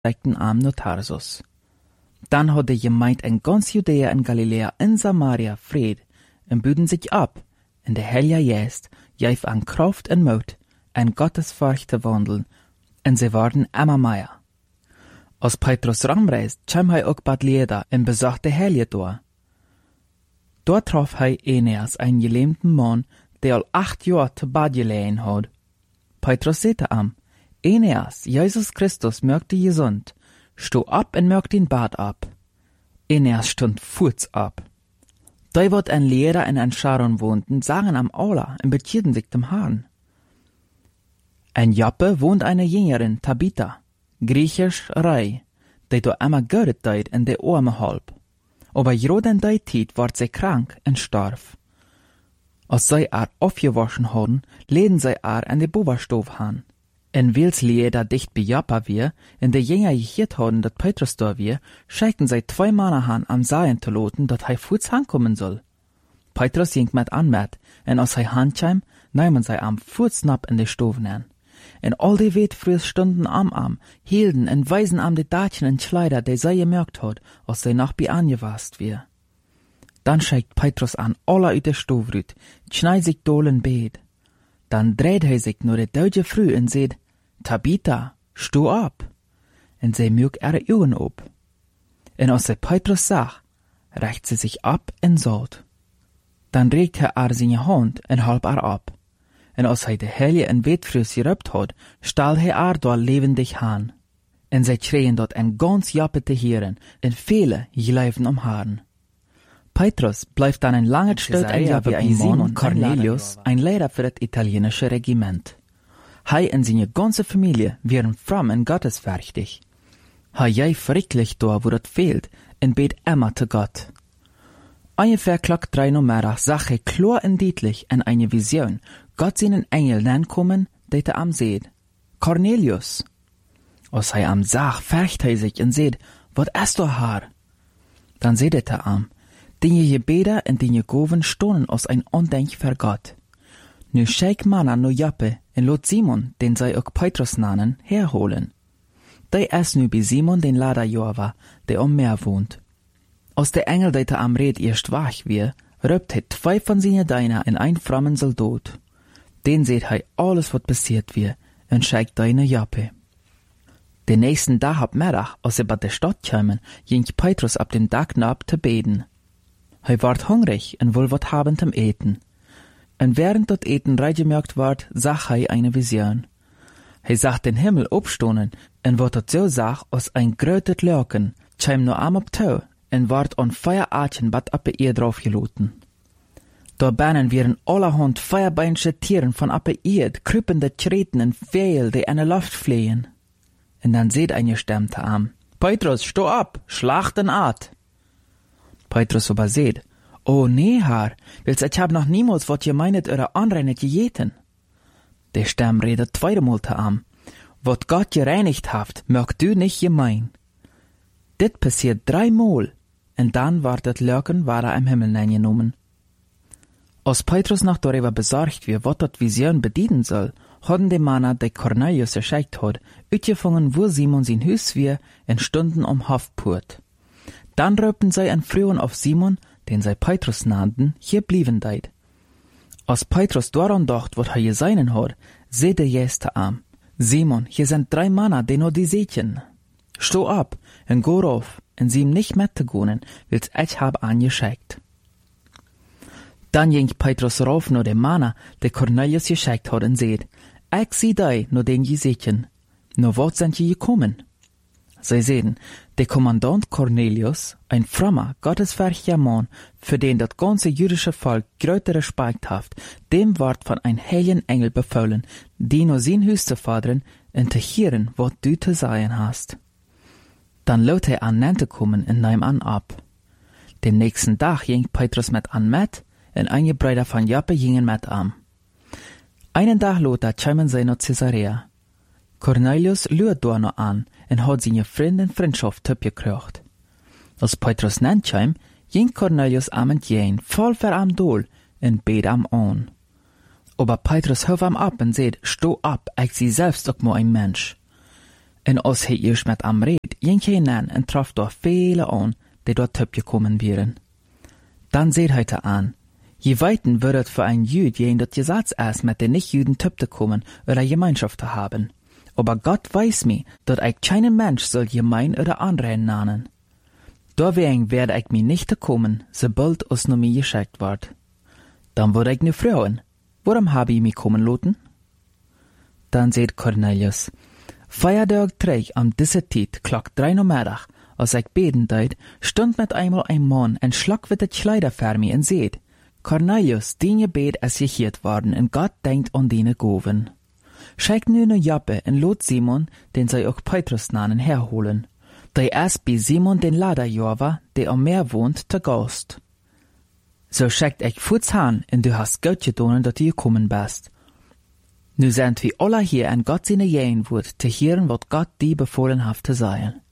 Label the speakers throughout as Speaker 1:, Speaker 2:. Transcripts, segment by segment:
Speaker 1: rechten Arm nur Tarsus. Dann hat die Gemeinde in ganz Judäa und Galiläa in Samaria Fried und büden sich ab, in der Heilige Geist, jeif an Kraft und Mut, en Gottesfurcht te wandeln, en sie waren immer mehr. Als Petrus rumreist, kam hij ook Bad Leda en bezocht de Heilige door. Dort traf hij Eneas, een gelähmten Mann, der al 8 Jahre te Bad gelegen had. Petrus sagte ihm, Eneas, Jesus Christus mögt dich gesund, sto ab en mögt den Bad ab. Eneas stund furz ab. Da wird ein Lehrer in ein Scharon wohnten, sagen am Aula und betierden sich dem Herrn. In Joppe wohnt eine Jüngerin, Tabitha, griechisch Rei, die do immer göret deid in de Arme halb. Aber joden deid Tiet ward sie krank und starf. Als sie aufgewaschen hadden, leden sie in de Boberstoof han. En wils Leder dicht bei Joppa wir, in de Jünger gehiert hadden, dat Petrus da wir, schickten sie 2 Männer han am Seien zu loten, dat hij voets hankommen soll. Petrus ging mit anmet, en als hij handscheim, nehmen sie am voetsnap in de Stoven an. En al die wetfrühes Stunden am, hielden en weisen am de Datchen en Kleider, die sie gemerkt had, als sie noch bei angewast wir. Dann schickt Petrus an aller uit de Stovrüt, schneit sich dolen beet. Dann dreht hij sich nur de deutsche Früh en seht, Tabitha, sto ab. En sie mög ihre Augen op. En als sie Petrus sah, reicht sie sich ab en sollt. Dann regt er seine Hand en halb ab. En als hij de Heilige en wetfrühes gerübt hat, stahl hij dort lebendig han. En zij schreien dort en ganz Joppe te heren, en viele gleifen Haaren. Petrus bleibt dann ein langer Stück in Joppe bei Simon Cornelius, ein Lehrer für das italienische Regiment. Hij und seine ganze Familie wären fromm und gottesfürchtig. Hij jäi fricklich da, wo das fehlt, und bet immer zu Gott. Ungefähr klock 3 Uhr mittags sah er klar und deutlich in eine Vision Gott seinen Engel nankommen, der er am seht. Cornelius. Als er am sah, färcht er sich und seht, wat ist du haar? Dann seht er am, die Gebete und die Goven stohnen aus ein Undenk für Gott. Nu schick Manna no Joppe und lot Simon, den sei auch Petrus nannen, herholen. Der ist nu bei Simon den Lader Jova, der am Meer wohnt. Als der Engel, der am Red erst wach wir, röpt hij 2 von seinen Diener in ein frommen Soldat. Den seht hij alles, wat passiert wir, und schickt deine Joppe. Den nächsten Tag ab Mittag, als sie bei der Stadt kamen, ging Petrus ab dem Dach nab zu beten. Hij ward hungrig und wohl wat haben zum Eten. Und während dat Eten reingemerkt ward, sah hij eine Vision. Hij sah den Himmel opstonen, und wat dat so sah, als ein grötet Lörken, kam nur am ab Tau, und ward an Feuerarchen bat ab ihr draufgeloten. Da bannen wären allerhand feierbeinsche Tieren von ab ihr, krüppende Treten und Vögel, die in der Luft fliehen. Und dann seht eine Stimme am, Petrus, sto ab, schlag den Art. Petrus aber seht, oh nee, Herr, willst ich hab noch niemals wat je meinet eure Anreinet gejeten. Der Stimme redet 2. Mal am, wat Gott gereinigt haft, mögt du nicht gemein. Dit passiert 3 Mal, und dann war das Lörken im Himmel eingenommen. Als Petrus noch darüber besorgt wie wat dat Vision bedienen soll, hadden die Männer, die Cornelius erschickt hat, uitgefangen, wo Simon sein Hüs wir, in Stunden Haftpurt. Dann röpten sie an Frühen auf Simon, den sie Petrus nannten, hier blieben deit. Als Petrus daran dacht, wat er seinen hat, seht der Jester am. Simon, hier sind 3 Männer, die nur die sehtchen. Sto ab, und go rauf, und sie ihm nicht mitzugonen, wills ich hab angeschickt. Dann ging Petrus rauf nur dem Männer, der Cornelius geschickt hat, und seht, ich sieh dei nur den Jesechen. Nur wat sind je gekommen? Sie sehen, der Kommandant Cornelius, ein frommer, gottesfürchtiger Mann, für den das ganze jüdische Volk größte Respekt haft, dem ward von ein heiligen Engel befohlen, die nur sein Hüs zu fordern und zu hören, wat du zu sagen hast. Dann lot er an Nente kommen und nahm an ab. Den nächsten Tag ging Petrus mit an mit, und einige Brüder von Joppe gingen mit an. Einen Tag later kamen sie nach Caesarea. Cornelius lüht da noch an und hat seine Freunde und Freundschaft gekriegt. Als Petrus nennt kam, ging Cornelius am entgegen, voll für am Dol und bet am an. Aber Petrus hört am ab und sagt, sto ab, ich sie selbst auch mal ein Mensch. En als hij eerst met hem reed, ging hij aan en traf door vele aan, die dort gekommen wären. Dann seht heute an, je weiten wird für ein Jüd jen dat Gesetz ist, mit den Nicht-Jüden zu kommen oder Gemeinschaft zu haben. Aber Gott weiß mir, dat ich keinen Mensch soll gemein oder anrennen nennen. Deswegen werde ich mir nicht kommen, sobald es nur mir geschickt wird. Dann wurde ich ne Frauen. Warum habe ich mich kommen lassen? Dann seht Cornelius, 4 Tage terug am diese Tijd, klok 3 Nachmittag, als ich beten deed, stond met einmal ein Mann en schlag witte Kleider voor mij en seht, Cornelius, dien je Gebet is geheerd worden en Gott denkt an dine Goven. Schickt nu naar Joppe en lot Simon, den zij ook Petrus namen, herholen. Die is bij Simon den Laderjava, der am Meer wohnt, te Gast. So schickt ich voets aan en du hast Gott gedaan dat du gekommen bist. Nu sind wir alle hier en Gott seine Jähen wird, te hören, wat Gott die befohlen hat te sein.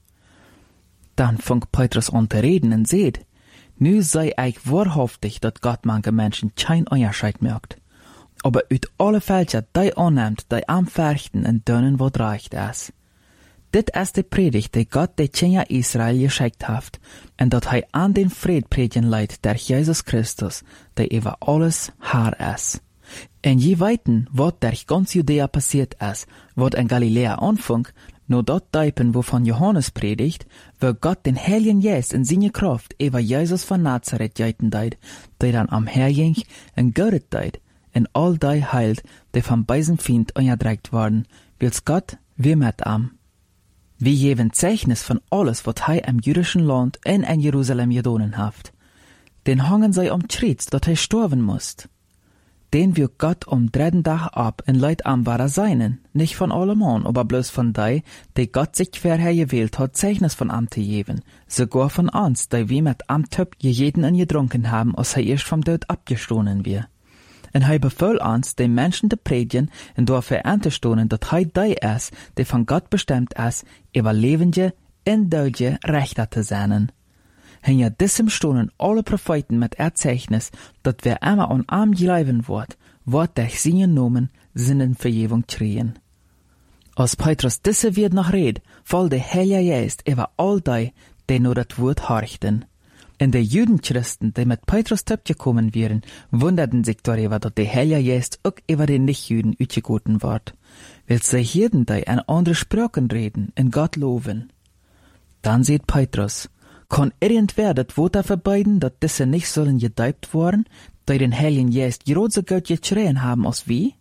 Speaker 1: Dann fängt Petrus an zu reden und seht, nu sei ich wahrhaftig, dat Gott manche Menschen kein Unterschied merkt. Aber uit alle Fälscher, die annimmt, die am Verchten und dönnen, wat reicht es. Dit ist die Predigt, die Gott de Kinder Israel geschickt hat, und dat hij an den Fried predigen leidt, der Jesus Christus, der über alles Herr ist. En je weiten, wat der ganz Judäa passiert ist, wat in Galiläa anfing, nur dort Deipen, wovon Johannes predigt, wo Gott den Heiligen Geist in seine Kraft über Jesus von Nazareth geiten deid, der dann am Herging en Göret deid, en all die heilt, die von beisen Feind unterdrückt worden, wils Gott wie mit am. Wie jeven Zeichnis von alles, wat hij im jüdischen Land en in Jerusalem gedonen haft. Den hangen sei Schritt, dat hij sterben musst. Den wird Gott am 3. Tag ab in Leid am war seinen, nicht von allemann, aber bloß von die Gott sich vorher gewählt hat, Zeichnis von am zu geben, sogar von uns, die wir mit am Töpf jeden und getrunken haben, als er erst vom Tod abgestohlen wir. En hij befahl uns, den Menschen zu predigen und dafür anzustohlen, dass hij die ist, die von Gott bestimmt ist, über lebende und döde Rechter zu sein. En ja diesem stohlen alle Propheten mit Erzeichnis, dass wer immer an arm geleiben wird durch seine Nomen Sinnen Vergebung kriegen. Als Petrus diese wird noch red, voll der Heilige Geist über all die nur das Wort horchten. Und die Judenchristen, die mit Petrus gekommen wären, wunderten sich darüber, dass der Heilige Geist auch über den Nichtjuden ausgegoten wird, weil sie hierden die an andere Sprachen reden und Gott loben. Dann sieht Petrus, kann irgendwer das Wort verbeiden, dass diese nicht sollen gedeibt worden, die den Heiligen Geist gerade so gut geschrien haben als wie?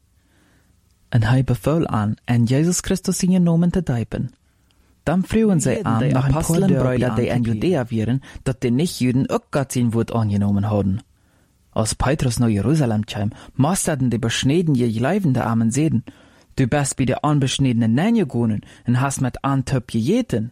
Speaker 1: Und er befahl an Jesus Christus in Namen zu deiben. Dann frühen sie an, nach ein Apostelbrüder, die in Judäa wären, dass die Nichtjuden auch Gott sein Wort angenommen haben. Als Petrus nach Jerusalem kam, musterten die beschneden je Leibende Armen sehen, du bist bei der unbeschniedenen Nein gegangen und hast mit Antöp gejeten.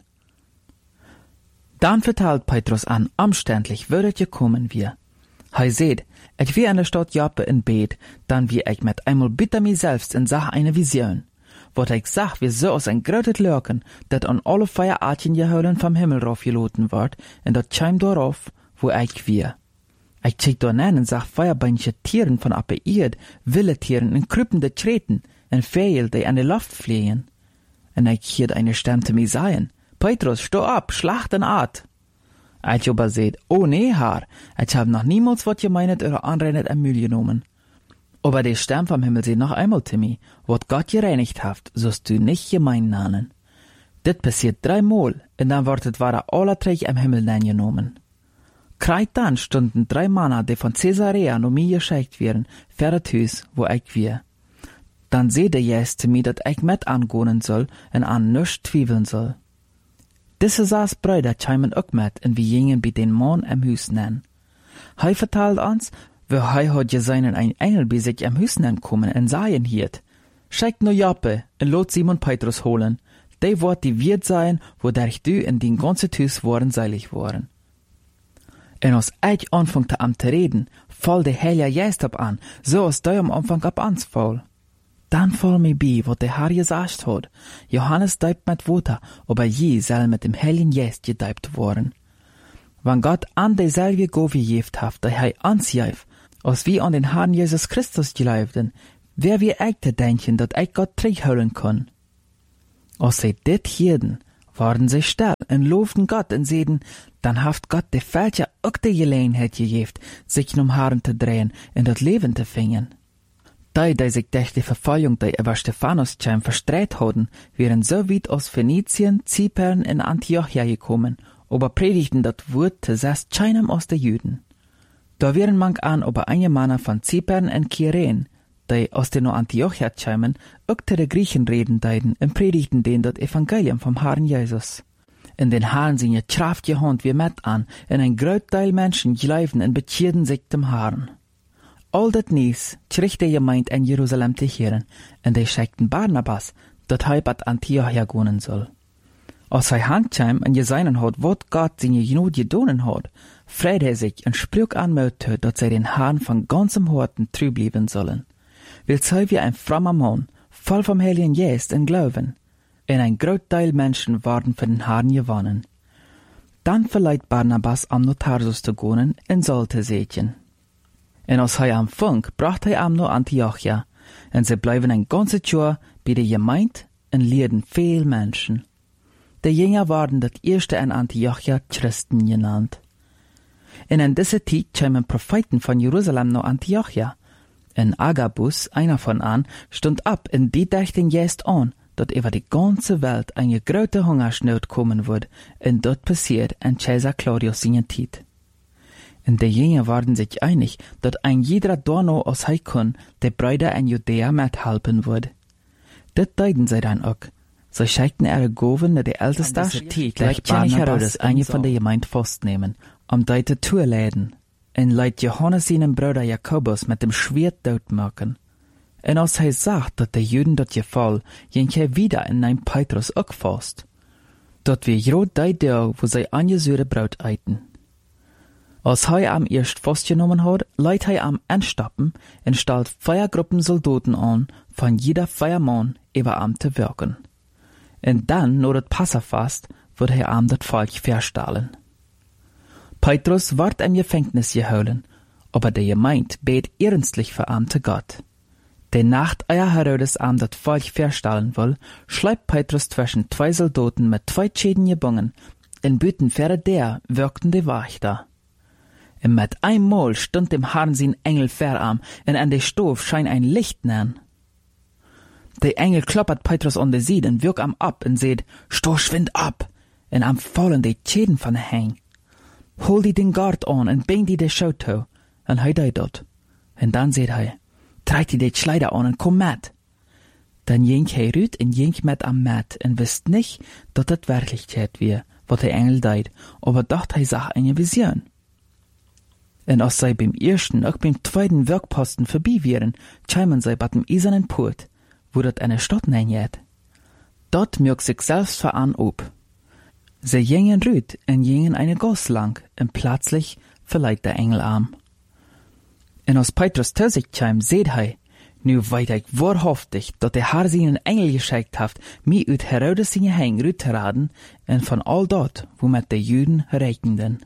Speaker 1: Dann verteilt Petrus an, umständlich würdet ihr kommen wir. Hei seht, ich wie in der Stadt Joppe in Bet, dann wie ich mit einmal bitte mir selbst in Sache eine Vision. Wat ich sag, wie so aus ein grötet Lurken, dat an alle Feierartchen geholen vom Himmel rauf geloten wird, und dat scheim darauf, wo ich wir. Ich check da nen und sag Feuerbeinche Tieren von appe Erd, wilde Tieren und krüppende Treten, und Vögel, die an der Luft fliegen. Und ich hiert eine Stimme zu mir sagen, Petrus, steh ab, schlacht den Art. Ich aber seht, oh nee, Herr, ich hab noch niemals wat gemeinet oder anrennet am Müll genommen. Aber der Stern vom Himmel seht noch einmal, Timmy, wat Gott gereinigt haft, sollst du nicht gemein nannen. Dit passiert 3 Mal, und dann wird war alle 3 am Himmel genommen. Kreit dann stunden 3 Männer, die von Caesarea no mir geschickt werden, für das Haus, wo ich wir. Dann seht der Jesus zu mir, dat ich mit angehen soll, und an nichts zweifeln soll. Diese 6 Brüder chimen auch mit, und wir gingen bei den Mann am Haus nennen. Hei verteilt uns, wo hei hat seinen ein Engel bei sich am Haus nennen kommen, und sagen hiert, schickt nur Joppe, und lot Simon Petrus holen, die wird die Wirt sein, wodurch du in den ganzen Haus waren seilig waren. Und als ich anfangte an zu reden, fall der Heilige Geist ab an, so als der am Anfang ab ans fall. Dann fall mir bei, was der Herr gesagt hat. Johannes deibt mit Wasser, aber je soll mit dem Heiligen Geist gedeibt worden. Wenn Gott an derselbe Gabe gegeben hat, der er uns gab, als wir an den Herrn Jesus Christus glaubten, wer wir echt denken, dass ich Gott zurückholen kann. Als sie dit hielden, waren sie still en loofden Gott en zeiden, dan heeft Gott de veldje ook de gelegenheid gegeven, zich om haren te draaien en dat leven te vingen. Die zich durch die Verfolgung, die über Stephanus verstreit hadden, wären so weit aus Phönizien, Zypern en Antiochia gekommen, aber predigten dat Wort zuerst keinem aus den Juden. Da wären manch an aber einige Männer von Zypern en Kyrene, die aus den Antiochia kämen, auch zu den Griechen reden deiden en predigten denen das Evangelium vom Herrn Jesus. In den Herrn sind je Kraft gehand wie met an, en ein groot Teil Menschen geloven en bekeerden sich dem Herrn. Al dat nieuws kreeg de gemeente in Jerusalem te heren, en die schickten Barnabas, dat hij bij Antiochia gaan soll. Als hij handkwam en gezien had wat Gott zijn genoeg gedonen had, freut hij zich en sprak aan Mutter, dat zij den Herrn van ganzem Herzen treu blijven sollen. Wil zij wie ein frommer Mann, voll vom Heiligen Geist en Glauben, en ein groot Teil Menschen waren für den Herrn gewonnen. Dann verleiht Barnabas am Tarsus zu gehen en Saul te zetten. En als hij am funk, bracht hij am naar Antiochia, en ze blijven een ganze jaar bij de gemeente en leerden veel mensen. De Jünger waren dat eerste in Antiochia Christen genannt. En in deze tijd kwamen Propheten van Jerusalem naar Antiochia. En Agabus, einer von an, stond ab en die dachten juist aan, dat over die ganze Welt een grote Hungersnood komen wordt, en dat passiert in Caesar Claudius zijn tijd. En de Jünger waren sich einig, dat ein jeder Dorno aus Heikon de Brüder in Judäa mithelpen würde. Dat deuten sie dann auch. Sie schickten ihre Goven naar de älteste Zeit, gleich Barnabas eine von der Gemeinde festnehmen, die te toeladen, en leidt Johannes seinen Bruder Jakobus mit dem Schwert doodmaken. En als hij sagt, dat de Juden dat geval, ging hij wieder in ein Petrus auch fast. Dat wir groot die dag, wo sie angesäure Brot eiten. Als hij am eerst vastgenomen had, leidt hij am anstappen en stelt 4 Gruppen Soldaten an, von jeder 4 Mann über am te werken. En dan, na het Passafast, wird hij am dat Volk verstahlen. Petrus ward im Gefängnis gehouden, aber der Gemeinde bet ernstlich für am te Gott. De Nacht, eer Herodes am dat Volk verstahlen will, schleibt Petrus zwischen 2 Soldaten mit 2 Schäden gebunden, en büten verre der wirkten de Wächter. Und mit einmal stund dem Herrn sein Engel verarm, und an der Stof scheint ein Licht nähen. Der Engel kloppert Petrus an der Seite und wirkt am ab und seht, "Sto schwind ab!" Und am fallen die Schäden von der Hang. Hol die den Gard an und bring die de Schauto, und hij deed dat. Und dann seht hij, treit die de Kleider an und komm mit. Dann ging hij rüt und ging mit am Mat und wisst nicht, dat het Wirklichkeit wie, wat der Engel deed, aber dacht hij sah eine Vision. En als zij beim ersten, auch beim zweiten Werkposten vorbei wären, kämen zij bei dem eisernen Port, wo dat eine Stadt nennt. Dort mög sich selbst veran ob. Sie gingen rüt en gingen eine Gasse lang, en plötzlich verleiht der Engel arm. En als Petrus zu sich kam, seht hij, nu weet ik wahrhaftig, dat der Herr seinen Engel geschickt haft, mi uit Herodes seine Hang rüt te raden, en von all dort, wo met de Juden rechnenden.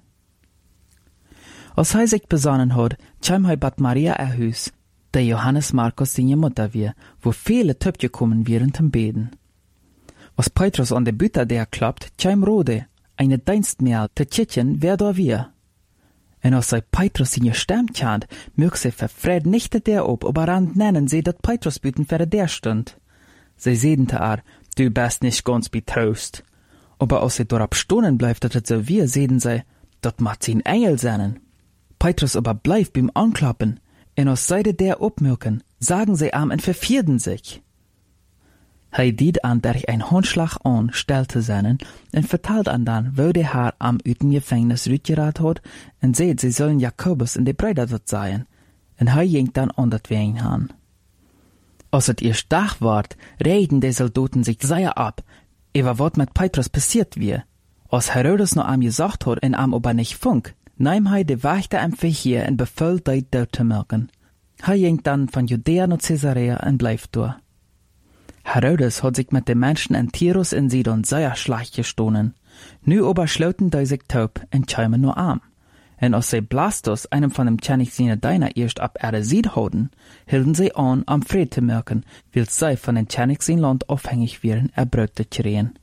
Speaker 1: Als hij zich besonnen had, kwam hij bij Maria huis, der Johannes Markus seine Mutter wie, wo viele gekommen wären zum Beten. Als Petrus an de Bütter der klappt, kwam Rode, eine Dienstmägd, te tschitchen, wer da wir. En als zij Petrus seine Stimme kennt, mög sie verfred nicht der ob, aber rand nennen sie, dat Petrus büten für der stund. Sie sehen te du bist nicht ganz betrost. Aber als sie dort stonen bleibt, dat het so wir, sehen sie, dat macht sie ein Engel seinen. Petrus aber bleibt beim Anklappen, en aus Seite der opmürken, sagen sie am und vervierden sich. Hij diet an durch ein Handschlag an, stellte seinen, und vertelt an dann, wo der Herr am üten Gefängnis rütgerat hat, und seht, sie sollen Jakobus und die Brüder dort sein, und hij ging dann an dat Wegen han. Als het erst Tag ward, reden die Soldaten sich sehr ab, über wat mit Petrus passiert wie. Als Herodes noch am gesagt hat, und am aber nicht funk, nahm hij de Wächter am Verheer und befahl, die dort zu merken. Hij ging dann von Judäa nach Caesarea und bleibt dort. Herodes hat sich mit den Menschen in Tyrus und Sidon sehr schlecht gestohlen. Nu aber schloten die sich taub und kämen nur arm. En als sie Blastus, einem von dem König seiner Diener, erst ab sieht houden, hielden sie an, am Fried zu merken, weil sie von den König sein Land abhängig wären, Brot zu kriegen.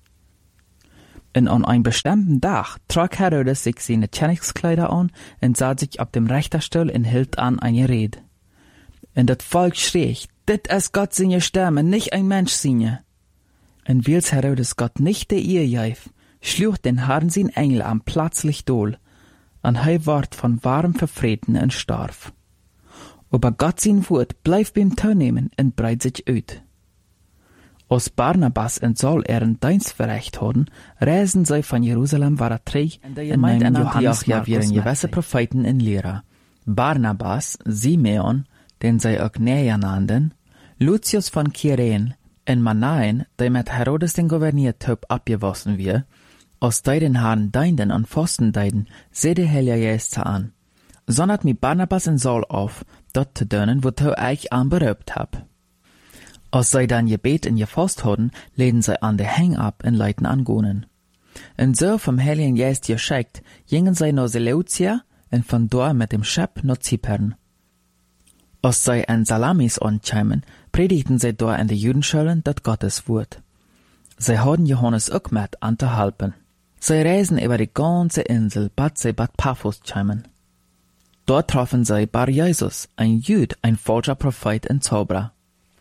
Speaker 1: En an einem bestimmten Tag trug Herodes sich seine Königskleider an und sah sich auf dem Richterstuhl und hielt an eine Rede. Und das Volk schrie, dit ist Gott seine Stimme, nicht ein Mensch seine. Und weil Herodes Gott nicht der Ehe gab, schlug den Herrn sein Engel am plötzlich dohl, und er ward von warm verfreten und starb. Aber Gott sein Wort bleibt beim Teilnehmen und breit sich aus. Als Barnabas und Saul ihren Dienst verricht hatten, reisten sie von Jerusalem war Träg und nahmen Johannes wären gewisse Propheten und Lehrer. Barnabas, Simeon, den sie auch Näher nannten, Lucius von Kyrene und Manaen, der mit Herodes den Gouverniertyp abgewaschen wird, als die den Herrn deinden und Pfosten deiden, seh die Heilige Geist an. Sondert mit Barnabas und Saul auf, dort zu dönen, wo du euch anberübt hab. Als sie dann gebet und gefasst hatten, leden sie an der Häng ab und leiten angonen. Und so vom Heiligen Geist geschickt, gingen sie nach Seleucia und von dort mit dem Schiff nach Zypern. Als sie in Salamis ankamen, predigten sie dort in den Judenschulen das Gotteswort. Sie hatten Johannes auch mit anzuhalten. Sie reisen über die ganze Insel, bis sie bei Paphos kamen. Dort trafen sie Bar Jesus, ein Jud, ein falscher Prophet und Zauberer.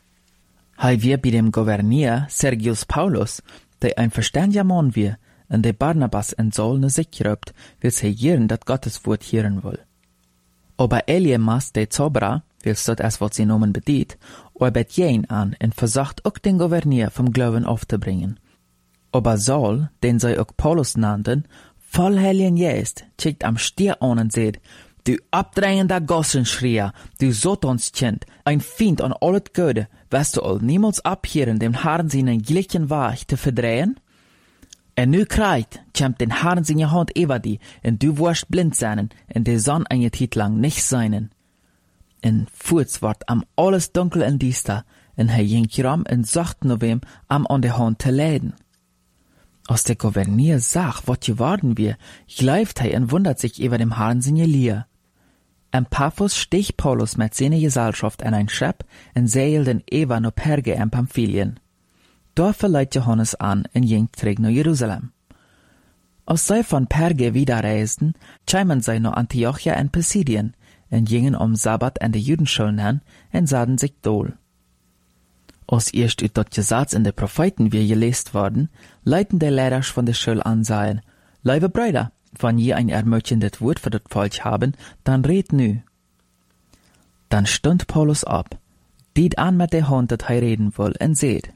Speaker 1: Er war bei dem Gouverneur Sergius Paulus, der ein verständiger Mann war, und der Barnabas und Saul nach sich gerübt, weil sie hören, das Gotteswort hören will. Aber Elimas, der Zauberer, weil das was sie nomen bedient, arbeitet jen an und versucht auch den Gouverneur vom Glauben aufzubringen. Aber Saul, den sie auch Paulus nannten, voll Heiligen Geist, schickt am Stier an und sagt, du abdrängender Gossenschreier, du Satanskind, ein Feind an alles Gute, wirst du all niemals abhören, dem Herrn seinen gleichen Weg zu verdrehen? Und nu kreit, kämmt den Herrn seine Hand über die, und du wirst blind sein, und die Sonne eine Zeit lang nicht seinen. Und Furz ward am alles dunkel und düster, und ging rum und sagt nur wem, am an der Hand zu leiden. Als der Gouverneur sah, was geworden wir, gleift und wundert sich über dem Herrn seine Lier. Am Paphos stieg Paulus mit seiner Gesellschaft in ein Schiff und seilten über nach Perge in Pamphylien. Dort verleiht Johannes an und ging zurück nach Jerusalem. Als sie von Perge wieder reisten, kamen sie nach Antiochia in Pisidien und gingen Sabbat in die Judenschulen hin und sahen sich dohl. Als erst ut dat Gesetz in de Propheten wir gelesen worden, leiten die Lehrer von der Schule an sagen, liebe Brüder, wenn je ein ermutigendes Wort für das Volk haben, dann red nu. Dann stund Paulus ab, diet an mit der Hand, dat reden will, und seht.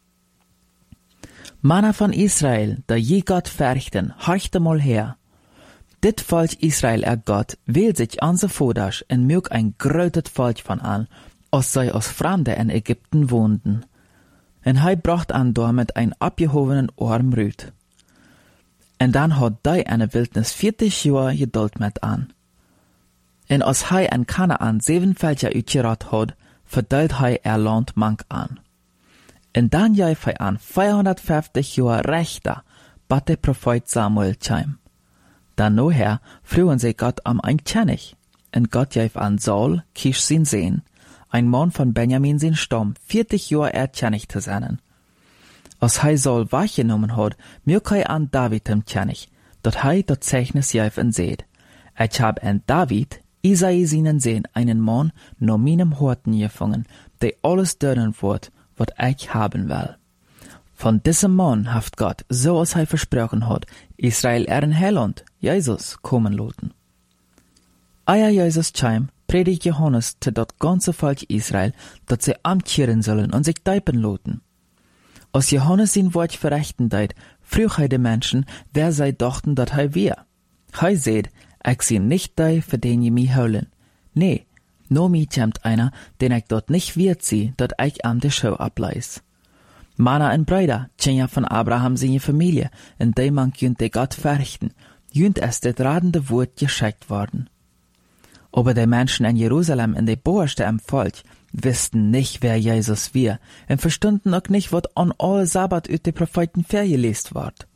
Speaker 1: Männer von Israel, da je Gott fürchten, horchte mal her. Dit Volk Israel Gott will sich an se Vordasch und mög ein grötet Volk von an, als sei aus Fremde in Ägypten wohnten. Und bracht an damit ein abgehobenen Armrüt. Und dann hat eine Wildnis 40 Jahre Geduld mit an. Und als an Kanaan 7 Völker utgerat hat, verdelt Land mank an. Und dann gab an 450 Jahre Rechter, bat der Prophet Samuel kam. Dann nachher frühen sie Gott am ein König. Und Gott gab an Saul, Kisch sein Sehen, ein Mann von Benjamin sein Stamm, 40 Jahre König zu sein. Als Saul wahrgenommen hat, mög an David dem König, dat das Zeichnis gab und seht. Ich hab an David, Isai seinen Sehen, einen Mann nach meinem Horten gefangen, der alles dörren wird, was ich haben will. Von diesem Mann haft Gott, so als versprochen hat, Israel ihren Heiland, Jesus, kommen lassen. Eia Jesus kam, predigt Johannes zu dat ganze Volk Israel, dat sie amtkehren sollen und sich teipen lassen. Als Johannes sein Wort verrichten deit, früh die Menschen, wer sei dachten, dat wär. Seht, ich sie nicht dei, für den je mich holen. Nee, no mi kämmt einer, den ich dort nicht wird sie, dat ich am de Show ableis. Männer und Brüder, ja von Abraham seine Familie, in dem man jünt de Gott verrichten, jünt es det radende Wort geschickt worden. Aber die Menschen in Jerusalem in de Boerste am Volk wussten nicht, wer Jesus wir, und verstanden auch nicht, was an all Sabbat ut de Propheten vergelesen ward.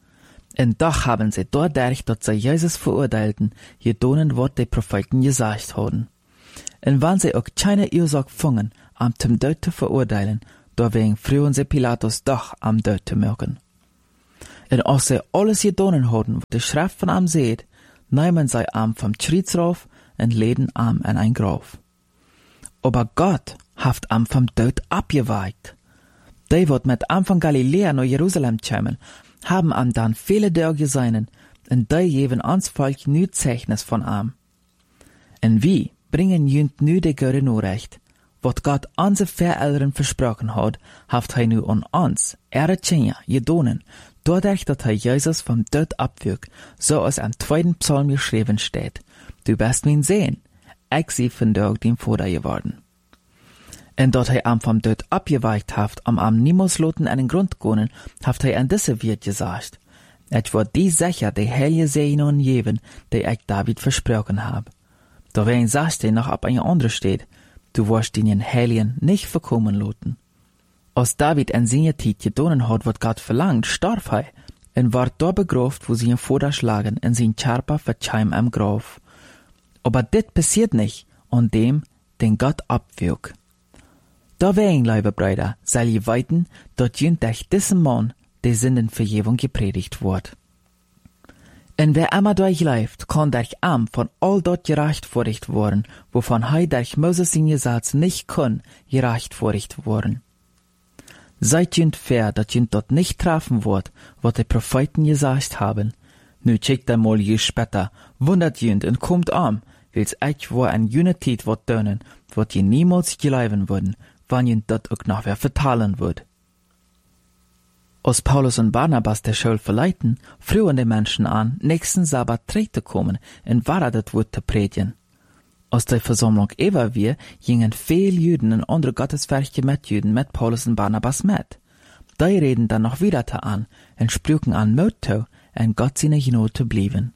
Speaker 1: Und doch haben sie dadurch, dass sie Jesus verurteilten, gedonen, was die Propheten gesagt haben. Und wenn sie auch keine Ursache fungen, am zum Tod zu verurteilen, deswegen frühen sie Pilatus doch am Tod zu mögen. Und als sie alles gedonen haben, was die Schrift von ihm sieht, nehmen sie ihm vom Kreuz rauf und leden ihm in ein Grab. Aber Gott hat ihm vom Tod abgeweicht. Die, die mit ihm von Galiläa nach Jerusalem kommen, haben ihm dann viele Tage gesehen, und die geben ans Volk nu Zeichnis von ihm. Und wir bringen jünd nu die gute Nachricht, was Gott unsere Voreltern versprochen hat er nu an uns, ihre Kinder, gedonen, dadurch, dass er Jesus vom Tod abwürgt, so als im 2. Psalm geschrieben steht. Du bist mein Sehen, ich sie von Tag dem Vater geworden. Und dass er am vom Tod abgeweicht hat, am niemals loten einen Grund gonen, hat er an diese Wirt gesagt. Ich wird die sicher die heilige Segen geben, die ich David versprochen habe. Da wen sagst du noch ab eine andere steht, du wirst den Heiligen nicht verkommen loten. Als David in seiner Zeit gedonen hat, was Gott verlangt, starb er und ward da begraft, wo sie ihn vorderschlagen, in sein Körper verzeim am Grab. Aber dit passiert nicht an dem, den Gott abwürgt. Deswegen, liebe Brüder, soll ihr weiten, dass jünd durch diesen Mann die Sündenvergebung gepredigt wird. Und wer immer durchläuft, kann durch ihm von all dort gerechtfertigt worden, wovon er durch Moses in Gesetz nicht kann, gerechtfertigt worden. Seid jünd fair, dass jünd dort nicht treffen wird, was die Propheten gesagt haben. Nu checkt einmal je später, wundert jünd und kommt weil's euch wo an jüne Zeit wird dönen, wat je niemals geleiben würden, wann jünd dort auch noch wer vertalen wird. Als Paulus und Barnabas der Schule verleiten, frühen die Menschen an, nächsten Sabbat zu kommen und wahrer das Wort zu predigen. Als die Versammlung über wir, gingen viele Juden und andere gottesfähige Mitjuden mit Paulus und Barnabas mit. Die reden dann noch wieder an und sprechen an Mut zu, und Gott seine Gnade zu bleiben.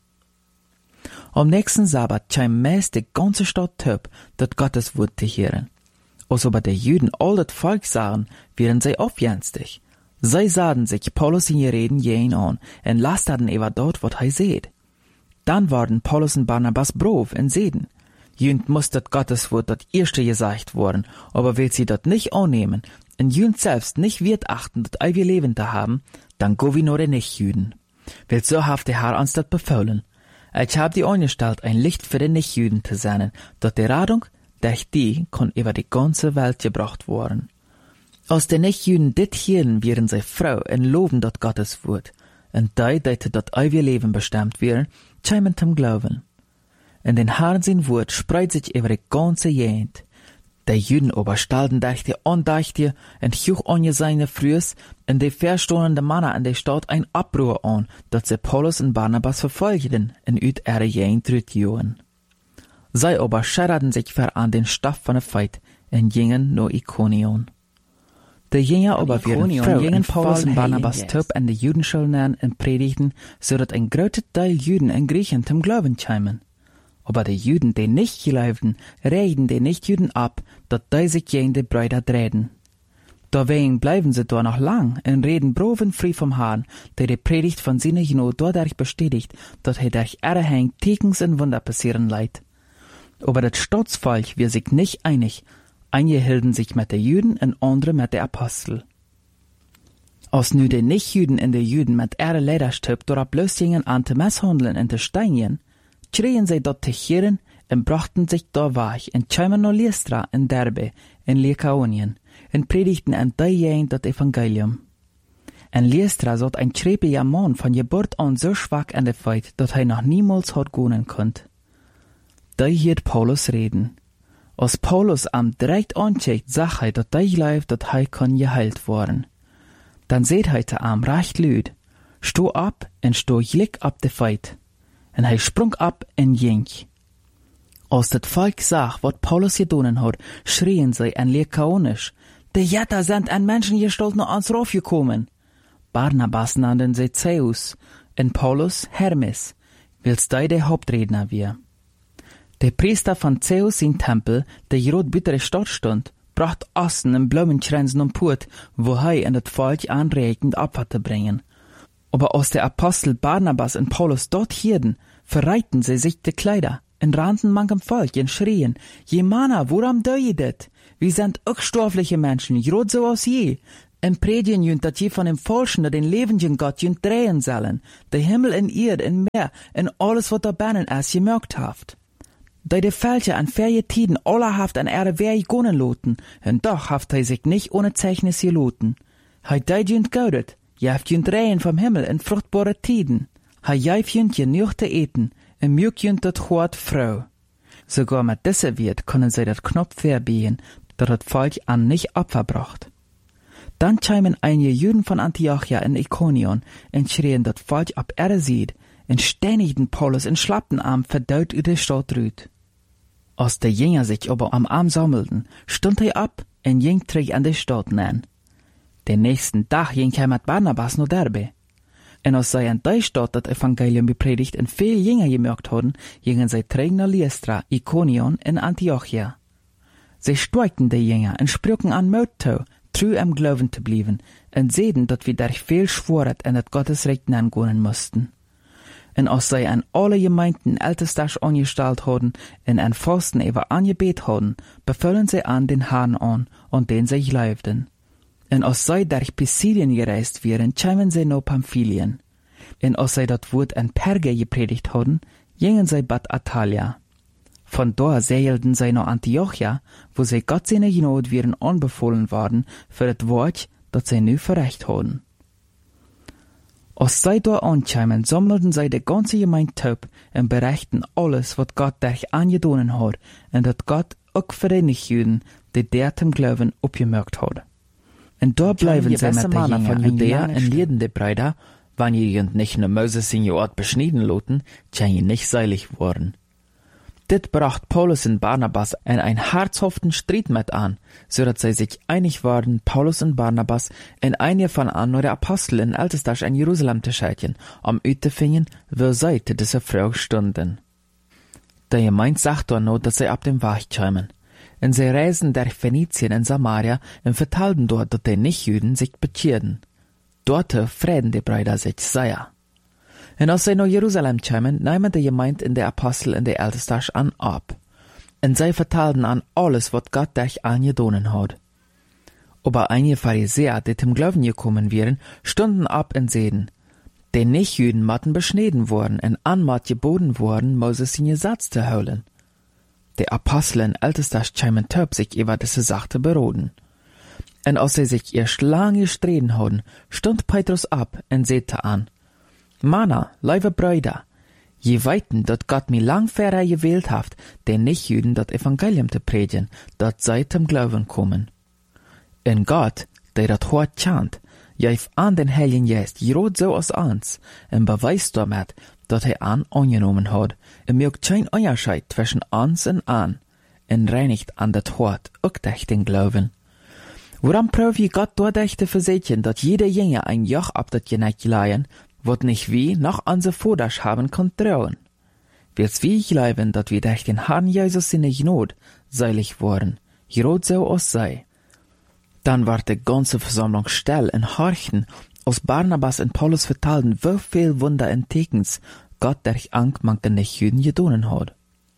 Speaker 1: Am nächsten Sabbat kam meist die ganze Stadt töp, das Gottes Wort zu hören. Als aber die Juden all das Volk sahen, wären sie aufjenstig. Sie sahen sich Paulus in ihr Reden jähen an und lasterten über dort, was er seht. Dann waren Paulus und Barnabas brav und seden. Jünd muss das Gotteswort das erste gesagt worden, aber will sie das nicht annehmen und jünd selbst nicht wird achten, das ewige Leben zu haben, dann go wie nur die Nichtjüden. Will so haft der Herr uns das befohlen. Ich hab die angestellt, ein Licht für die Nichtjüden zu sein, dort die Radung, durch die kann über die ganze Welt gebracht worden. Als die Nichtjüden dit hielten, wären sie froh und loben dort Gottes Wort, und die dort ewige Leben bestimmt wären, kämen zum Glauben. Und den Herrn sein Wort spreit sich über die ganze Gegend. Die Juden aber stellten durch die Andächte und hoch angesehene Frühs und die verstehenden Männer in der Stadt ein Abruhr an, dass sie Paulus und Barnabas verfolgten und ut ihre Gegend zurückjohen. Sie aber schäderten sich ver an den Stoff von der Feit und gingen nach Iconion. Die Jünger aber werden froh, gingen Paulus und Barnabas töp in die Judenschule lernen und predigten, so dass ein großer Teil Juden und Griechen zum Glauben kämen. Aber die Juden, die nicht glaubten, reden die Nichtjuden ab, dass die sich gegen die Brüder drehen. Deswegen bleiben sie da noch lang und reden brav und frei vom Herrn, der die Predigt von seiner Gnade dadurch bestätigt, dass er durch ihre Hände Tekens und Wunder passieren leiht. Aber das Staatsvolk wird sich nicht einig, einige hielten sich mit den Juden und andere mit den Apostel. Als nu die Nichtjuden und die Juden mit ihrer Lederstück dort bloß gingen an zu misshandeln und zu steinigen, schrien sie dort zu Chiren und brachten sich da weich und kämen nach Lystra in Derbe in Lykaonien und predigten an die Gegend das Evangelium. In Lystra saß ein schrebiger Mann von Geburt an so schwach an der Feit, dass er noch niemals hat gehen konnte. Da hielt Paulus reden. Als Paulus am direkt ancheckt, sagt er, dass die läuft, dass er kann geheilt worden. Dann seht er zu ihm recht lüd, steh ab und steh glick ab der Feit. Und er sprung ab und ging. Als das Volk sah, was Paulus getan hat, schrien sie in Lykaonisch, die Jätter sind an Menschengestalt noch ans Rauf gekommen. Barnabas nannten sie Zeus und Paulus Hermes, weil's der Hauptredner wir. Der Priester von Zeus in Tempel, der gerade bei der Stadt stand, bracht Osten und Blumenkränzen und Put, wo er in das Volk anregend Opfer zu bringen. Aber als der Apostel Barnabas und Paulus dort hierden, verreiten sie sich die Kleider, en rannten manchem Volk, en schrien, je Manna, woran deu je dit? Wir sind auch stoffliche Menschen, grad so als je. En predigen jünt, dat je van dem Falschen, dat den levenden Gott jünt drehen sollen, de Himmel en Erd en Meer, en alles wat da binnen is, gemerkt haft. Da de Fälscher an verje Tiden allerhaft an Erde wer gonnen loten, en doch haft hij sich nicht ohne Zeichnis geloten. Hij deid jünt gaudet, jeft jünt drehen vom Himmel in fruchtbare Tiden. Hij jeft jünt je nuch te eten, en mjuk jünt dat Gott Frau. Sogar mit dieser Wirt können sie dat Knopf verbiegen, dat het Volk an nicht Opfer bracht. Dann chimen einige Juden von Antiochia in Ikonion und schrien dat Volk ab Erde sieht, und stänigten Paulus in schlappten Arm verdaut über die Stadt rüht. Als die Jünger sich aber am Arm sammelten, stund er ab und ging zurück an die Stadt nähen. Den nächsten Tag ging er mit Barnabas nach Derbe. Und als sie an der Stadt das Evangelium bepredigt und viel Jünger gemerkt hatten, gingen sie zurück nach Lystra, Ikonion in Antiochia. Sie stärkten die Jünger und sprachen an Mut zu, treu am Glauben zu bleiben, und sehen, dass wir durch viel schworet und das Gottesreich angehen mussten. Und als sie an alle Gemeinden ältestens angestellt haben und an Fasten über angebet haben, befüllen sie an den Herrn an und den sie glaubten. Und als sie durch Pisidien gereist wären, kamen sie nach Pamphylien. Und als sie das Wort an Perge gepredigt haben, gingen sie Bad Atalia. Von da segelten sie nach Antiochia, wo sie Gott seine Gnade wären anbefohlen worden für das Wort, das sie nu verrecht haben. Als sie da ankamen, sammelten sie die ganze Gemeinde taub und berichten alles, was Gott durch angedonen hat, und dass Gott auch für die Nichtjuden, die der zum Glauben abgemerkt hat. Und da bleiben sie mit den Jüngern von Judäa und lehren die Brüder, wenn ihr nicht nur Moses in ihr Ort beschneiden loten, kann ihr nicht seilig worden. Dit bracht Paulus und Barnabas in einen herzhaften Streit mit an, so dass sie sich einig waren, Paulus und Barnabas in eine von anderen Apostel in Ältestens in Jerusalem zu schicken, um uitzufinden, wo sie zu dieser Frau stunden. Der Gemeinde sagt dann noch, dass sie ab dem Weg kamen. Und sie reisten durch Phönizien und Samaria und vertelten dort, dass die Nichtjuden sich bekehrten. Dort frieden die Brüder sich sehr. Und als sie nach Jerusalem kamen, nahmen die Gemeinde in der Apostel und der Ältesten an ab. Und sie vertelten an alles, was Gott durch angedonen hat. Aber einige Pharisäer, die zum Glauben gekommen wären, stunden ab und sehen, die Nichtjuden matten beschneden worden und anmat geboten worden, Moses in Gesetz zu holen. Die Apostel und Ältesten kamen taub sich über diese Sache beroden. Und als sie sich erst lange gestritten hatten, stund Petrus ab und sagte an, Manna, liebe Brüder, je weiten, dat Gott mir lang vorher gewählt haft, den Nichtjuden dat Evangelium zu predigen, dat sei zum Glauben kommen. Und Gott, der dat hort chant, jeif an den Heiligen Geist, grad so als uns, und beweist damit, dat an angenommen hat, und mögt kein Unterscheid zwischen uns und an, und reinigt an dat hort auch durch den Glauben. Woran prüft je Gott dadurch zu versichern, dat jeder Jünger ein Joch ab dat Geneig leihen, wat nicht wie noch unsere Vorders haben kann trauen. Wird's wie ich glauben, dat wir durch den Herrn Jesus in der Gnade seilig worden, grad so als sei. Dann war die ganze Versammlung still und horchten, als Barnabas und Paulus vertelten, wie viel Wunder und Tekens Gott durch angemachte Nichtjuden gedonen hat.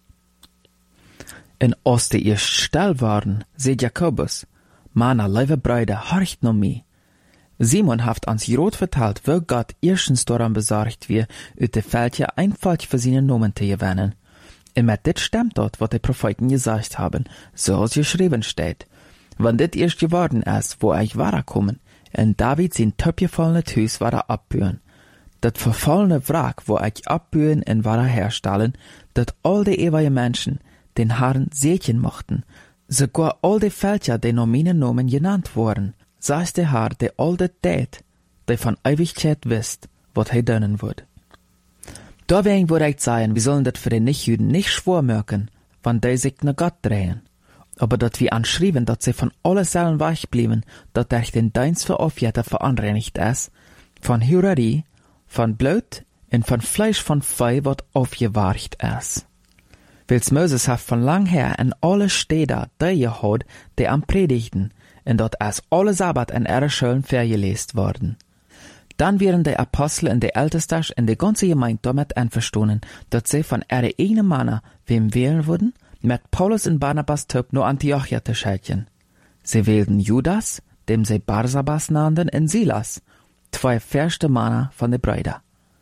Speaker 1: Und als die erst still waren, seht Jakobus, Manna, liebe Brüder, horcht noch mich. Simon haft ans Jod vertelt, wo Gott erstens daran besorgt wird, ut de Fältje einfach für seine Nomen zu gewinnen. Und mit dit stimmt dort, was die Propheten gesagt haben, so als geschrieben steht. Wenn dit erst geworden ist, wo ich kommen, und David sein topgefallenes Haus abbühen. Dat verfallene Wrack, wo ich abbühen und herstellen, dat all die ewigen Menschen den Herrn segnen mochten, sogar all die Fältje, die noch meinen Nomen genannt wurden, sagt der Herr, der all das tät, der von Ewigkeit wisst, was er dönnen wird. Deswegen würde ich sagen, wir sollen das für die Nichtjuden nicht schwor merken, wenn die sich nach Gott drehen. Aber dass wir anschrieben, dass sie von allen Seelen weich blieben, dass durch den Dienst für Aufjäter verunreinigt ist, von Hurerei, von Blut und von Fleisch von Vieh, was aufgewarcht ist. Wils Moses hat von lang her in alle Städte die gehad, die am Predigten, und dort ist alle Sabbat in ihre Schulen vergelesen worden. Dann wären die Apostel und die Ältesten und die ganze Gemeinde damit einverstanden, dass sie von ihrer eigenen Mann wem wählen würden, mit Paulus und Barnabas Töp nur Antiochia zu schicken. Sie wählten Judas, dem sie Barsabas nannten, und Silas, zwei erste Männer von den Brüdern.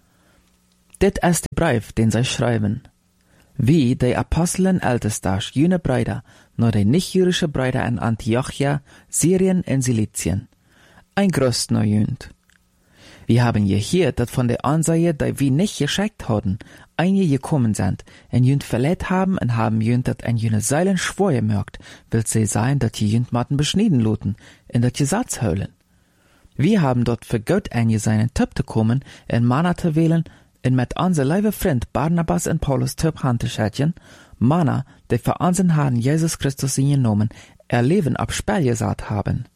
Speaker 1: Dit ist der Brief, den sie schreiben. Wie die Apostel und Ältesten jene Brüder, nur die nicht-jüdische Brüder in Antiochia, Syrien und Silizien. Ein Grüß noch jünd. Wir haben gehört, dass von der Ansaie, die wir nicht geschickt hatten, einige gekommen sind, und jünd verletzt haben und haben jünd, dass ein jüne Seilen schwor gemerkt, will sie sein, dass die jünd matten beschnitten luten, in das Gesetz holen. Wir haben dort für Gott seinen Typ zu kommen, in Mana zu wählen, und mit unser liebe Freund Barnabas und Paulus Typ Hand zu schätzen, Mana, die für unseren Herrn Jesus Christus genommen, ihr Leben ab Spiel gesagt haben.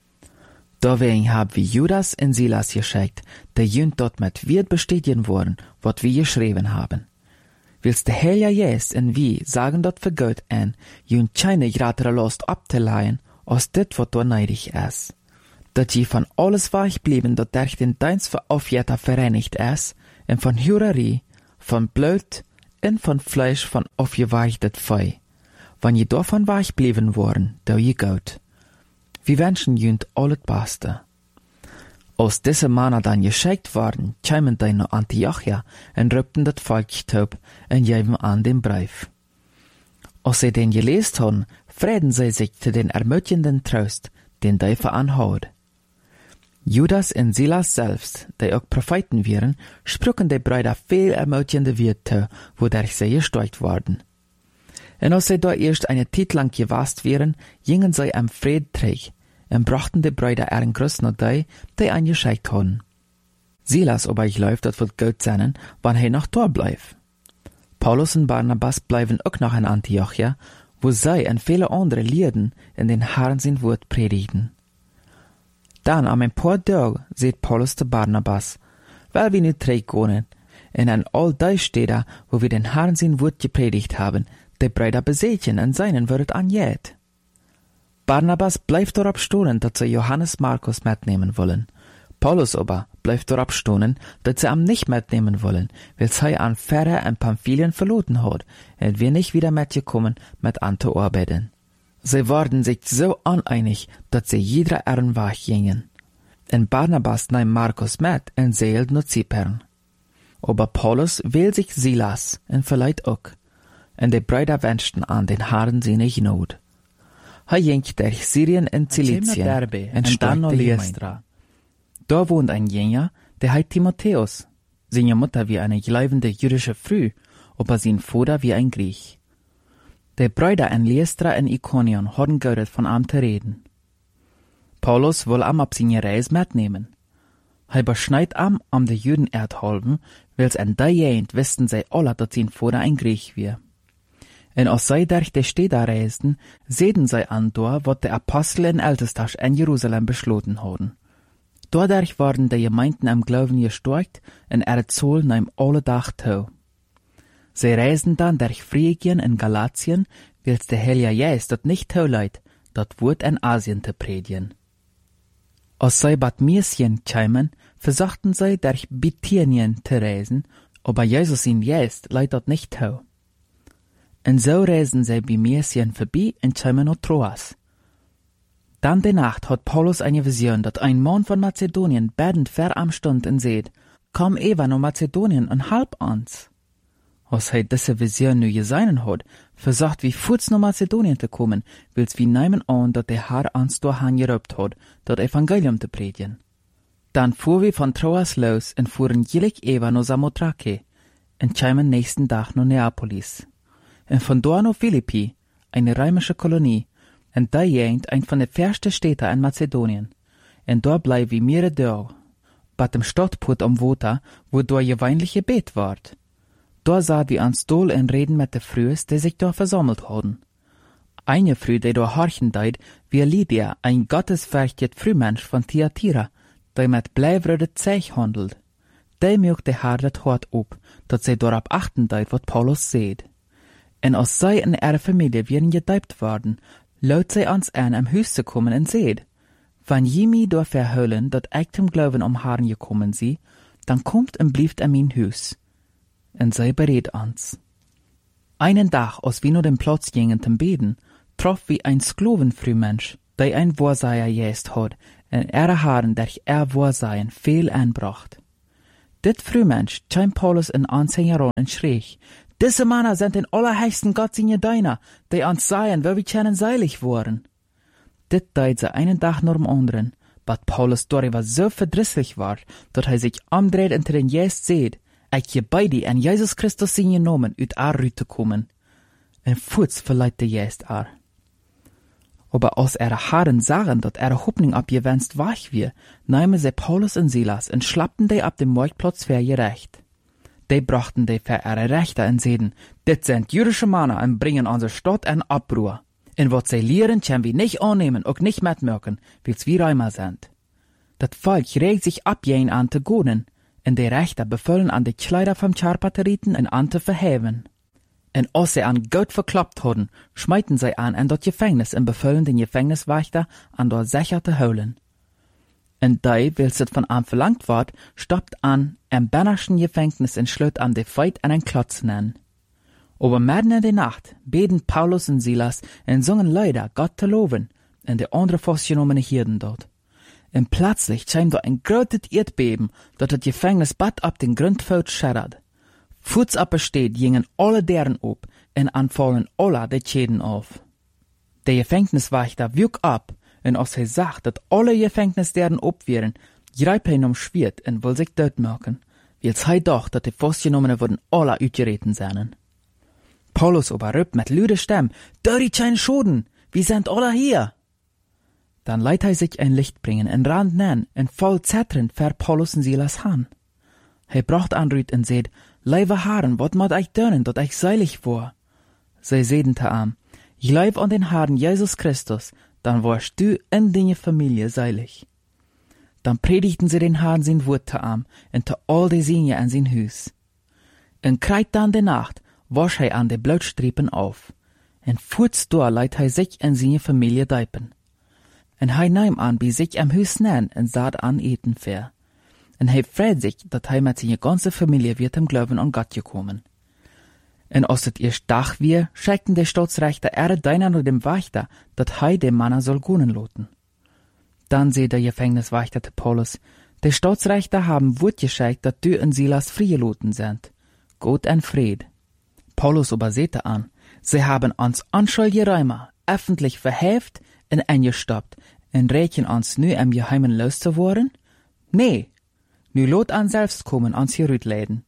Speaker 1: Deswegen haben wir Judas und Silas geschickt, die jünd dort mit wird bestätigen worden, was wir geschrieben haben. Willst der Herr jetzt und wir sagen dort für Gott an, jünd keine gratere Lust abzuleihen, als dit, was dort neidig ist. Dat je von alles weich blieben, dat durch den Dienst für Aufjeter vereinigt ist, und von Hurerie, von Blut und von Fleisch von aufgeweichtet Fei. Wenn je davon weich blieben worden, da je gut. Wir wünschen jünd alles Beste. Aus diesem Mann dann geschickt worden, kämen die nach Antiochia und rübten das Volk taub und geben an den Brief. Als sie den gelesen haben, freuten sie sich zu den ermutigenden Trost, den die veranhaut. Judas und Silas selbst, die auch Propheten wären, sprachen die Brüder viel ermutigende Worte, wodurch sie gestärkt wurden. Und als sie da erst eine Zeit lang gewast wären, gingen sie am Fried träg und brachten die Brüder ihren Gruß nach die angeschickt hatten. Silas aber ich läuft, das wird gut sein, wann er noch da bleibt. Paulus und Barnabas bleiben auch noch in Antiochia, wo sie und viele andere Lieden in den Herrn sein Wort predigten. Dann am ein paar Tage seht Paulus zu Barnabas, weil wir nicht träg gehen, und an all die Städte, wo wir den Herrn sein Wort gepredigt haben, die Brüder besetzen und seinen wird anjet. Barnabas bleibt darauf stehen, dass sie Johannes Markus mitnehmen wollen. Paulus aber bleibt darauf stehen, dass sie ihn nicht mitnehmen wollen, weil sie an Pferde und Pamphylien verloren hat und wir nicht wieder mitgekommen mit an zu arbeiten. Sie waren sich so uneinig, dass sie jeder ihren Weg gingen. Und Barnabas nahm Markus mit und seilt nach Zypern. Aber Paulus wählt sich Silas und vielleicht auch. Und die Brüder wünschten an den Herrn seine Not. Er ging durch Syrien und Zilizien und dann nach Lystra. Da wohnt ein Jünger, der heißt Timotheus. Seine Mutter wie eine gleibende jüdische Frau, aber sein Vater wie ein Griech. Die Brüder in Lystra und Ikonion hatten gehört von ihm zu reden. Paulus will ihm auf seine Reise mitnehmen. Er beschneit ihm die Juden erdhalben, weil in der Gegend wussten sie alle, dass sein Vater ein Griech war. Und als sie durch die Städte reisten, sehen sie an dort, was die Apostel und Ältesten in Jerusalem beschlossen hatten. Dadurch waren die Gemeinden am Glauben gestärkt und ihre Zahl nahm alle Tag zu. Sie reisten dann durch Phrygien und Galatien, weil der Heilige Geist dort nicht zulässt, das Wort in Asien zu predigen. Als sie Bad Mysien kamen, versuchten sie durch Bithynien zu reisen, aber Jesus in Geist leidet dort nicht zu. Und so reisen sie bei Mysien vorbei und kamen nach Troas. Dann die Nacht hat Paulus eine Vision, dass ein Mann von Mazedonien betend vor am stund und seht, komm Eva nach Mazedonien und halb uns. Als er diese Vision nu gesehen hat, versucht wie furz nach Mazedonien zu kommen, wills wir nehmen an, dass der Herr uns dahin geraubt hat, das Evangelium zu predigen. Dann fuhren wir von Troas los und fuhren jelig Eva nach Samothrake und kamen nächsten Tag nach Neapolis. Und von dort nach Philippi, eine römische Kolonie, und da jent ein von den ersten Städten in Mazedonien. Und dort bleiben wir mehrere Tage, bei dem Stadtput am Water, wo dort gewöhnlich Gebet ward. Da sahen wir uns doll und reden mit den Frühs, die sich da versammelt hatten. Eine Früh, die da horchen deid, wie Lydia, ein gottesfürchtet Frühmensch von Thyatira, die mit bleibröde Zeich handelt. Die mögt der Herr das Hort ob, dass sie darauf achten deid, was Paulus seht. Und als sie in ihrer Familie wären gedeibt worden, laut sie uns an am Haus zu kommen und seht, Wenn jemi door verhüllen, dat ich zum Glauben um Herrn gekommen sie, dann kommt und blieft mein Hus. Und sei berät ans. Einen Tag, als wir nur den Platz gingen zum Beten, trof wie ein Sklavenfrühmensch, der ein Wahrseier jest hat, und Herren durch Wahrseien viel anbracht. Dit Frühmensch kam Paulus in Anhängeron und schrie, diese Männer sind den allerheiligsten Gott seine Diener, die uns seien, weil wir können seilig worden. Dit deed ze einen Tag nach dem anderen, but Paulus darüber so verdrisslich war, dass sich umdreht und den Jest seht, ich gebei die an Jesus Christus seine Namen uit te kommen. En voets verleiht der Jest Aber als Herren sagen, dass Hoffnung abgewenst wach wir, nahmen sie Paulus und Silas und schlappten die ab dem Marktplatz für ihr Recht. Die brachten die für ihre Rechte und seiden, dit sind jüdische Männer und bringen unsere Stadt in Abruhr. En wat zij leren, können wir nicht annehmen, auch nicht mitmerken, weil's wir Römer sind. Dat Volk regt sich ab, jen an te goden, en die Rechter befüllen an die Kleider vom Charpateriten en an te verheven. En als sie an Gott verklappt hadden, schmeiten sie an in dat Gefängnis en befüllen den Gefängniswächter an dort sicher te holen. En die, wils het von an verlangt ward, stoppt an im Bannerschen Gefängnis en schlut an die Feit an ein Klotz nennen. Aber mitten in der Nacht beten Paulus und Silas und singen Lieder, Gott zu loben, und die andere festgenommene Hirten dort. Und plötzlich kam da ein großes Erdbeben, dat das Gefängnis bad ab den Grundfeld scheddert. Fuß absteht gingen alle deren op und anfallen alle die Schäden auf. Der Gefängniswächter wüg ab, und als er sagt, dass alle Gefängnisderen op wären, greip er um Schwert und will sich dort machen, weil's er doch, dass die Festgenommene wurden alle uitgereten seien. Paulus aber rübt mit lüder Stimme, "Dörri kein Schoden, wir sind alle hier." Dann leiht er sich ein Licht bringen und rannt nen und voll zetternd fährt Paulus und Silas han. Er bracht an Rüt und seht, "Leibe Herren, wat mat ich dönen, dat ich seilig war?" Sie seden te am, "Gleib an den Herrn Jesus Christus, dann warst du in deine Familie seilig." Dann predigten sie den Herrn sein Wort te am und te all die Sinje an sein Hus. Und kreit dann die Nacht, wasch hij an de Blutstrepen auf. En voets door leidt hij sich en seine Familie deipen. En hij nahm an bij sich am Hus nen en saat an eten ver. En hij freut sich, dat hij met seine ganze Familie wird im Glauben an Gott gekommen. En als het eerst Dach wir, schickten de Staatsrechter deiner nur dem Wächter, dat hij de Manner soll gonen loten. Dann seht der Gefängniswächter te Paulus, de Staatsrechter haben Wort geschickt, dat du en Silas friegeloten sind. Gott en Fried. Paulus übersehte an, sie haben uns anschuldige Räumer öffentlich verheft und eingestoppt und rächen uns nu im Geheimen loszuworden? Nee, nu lot an selbst kommen ans Jerutläden.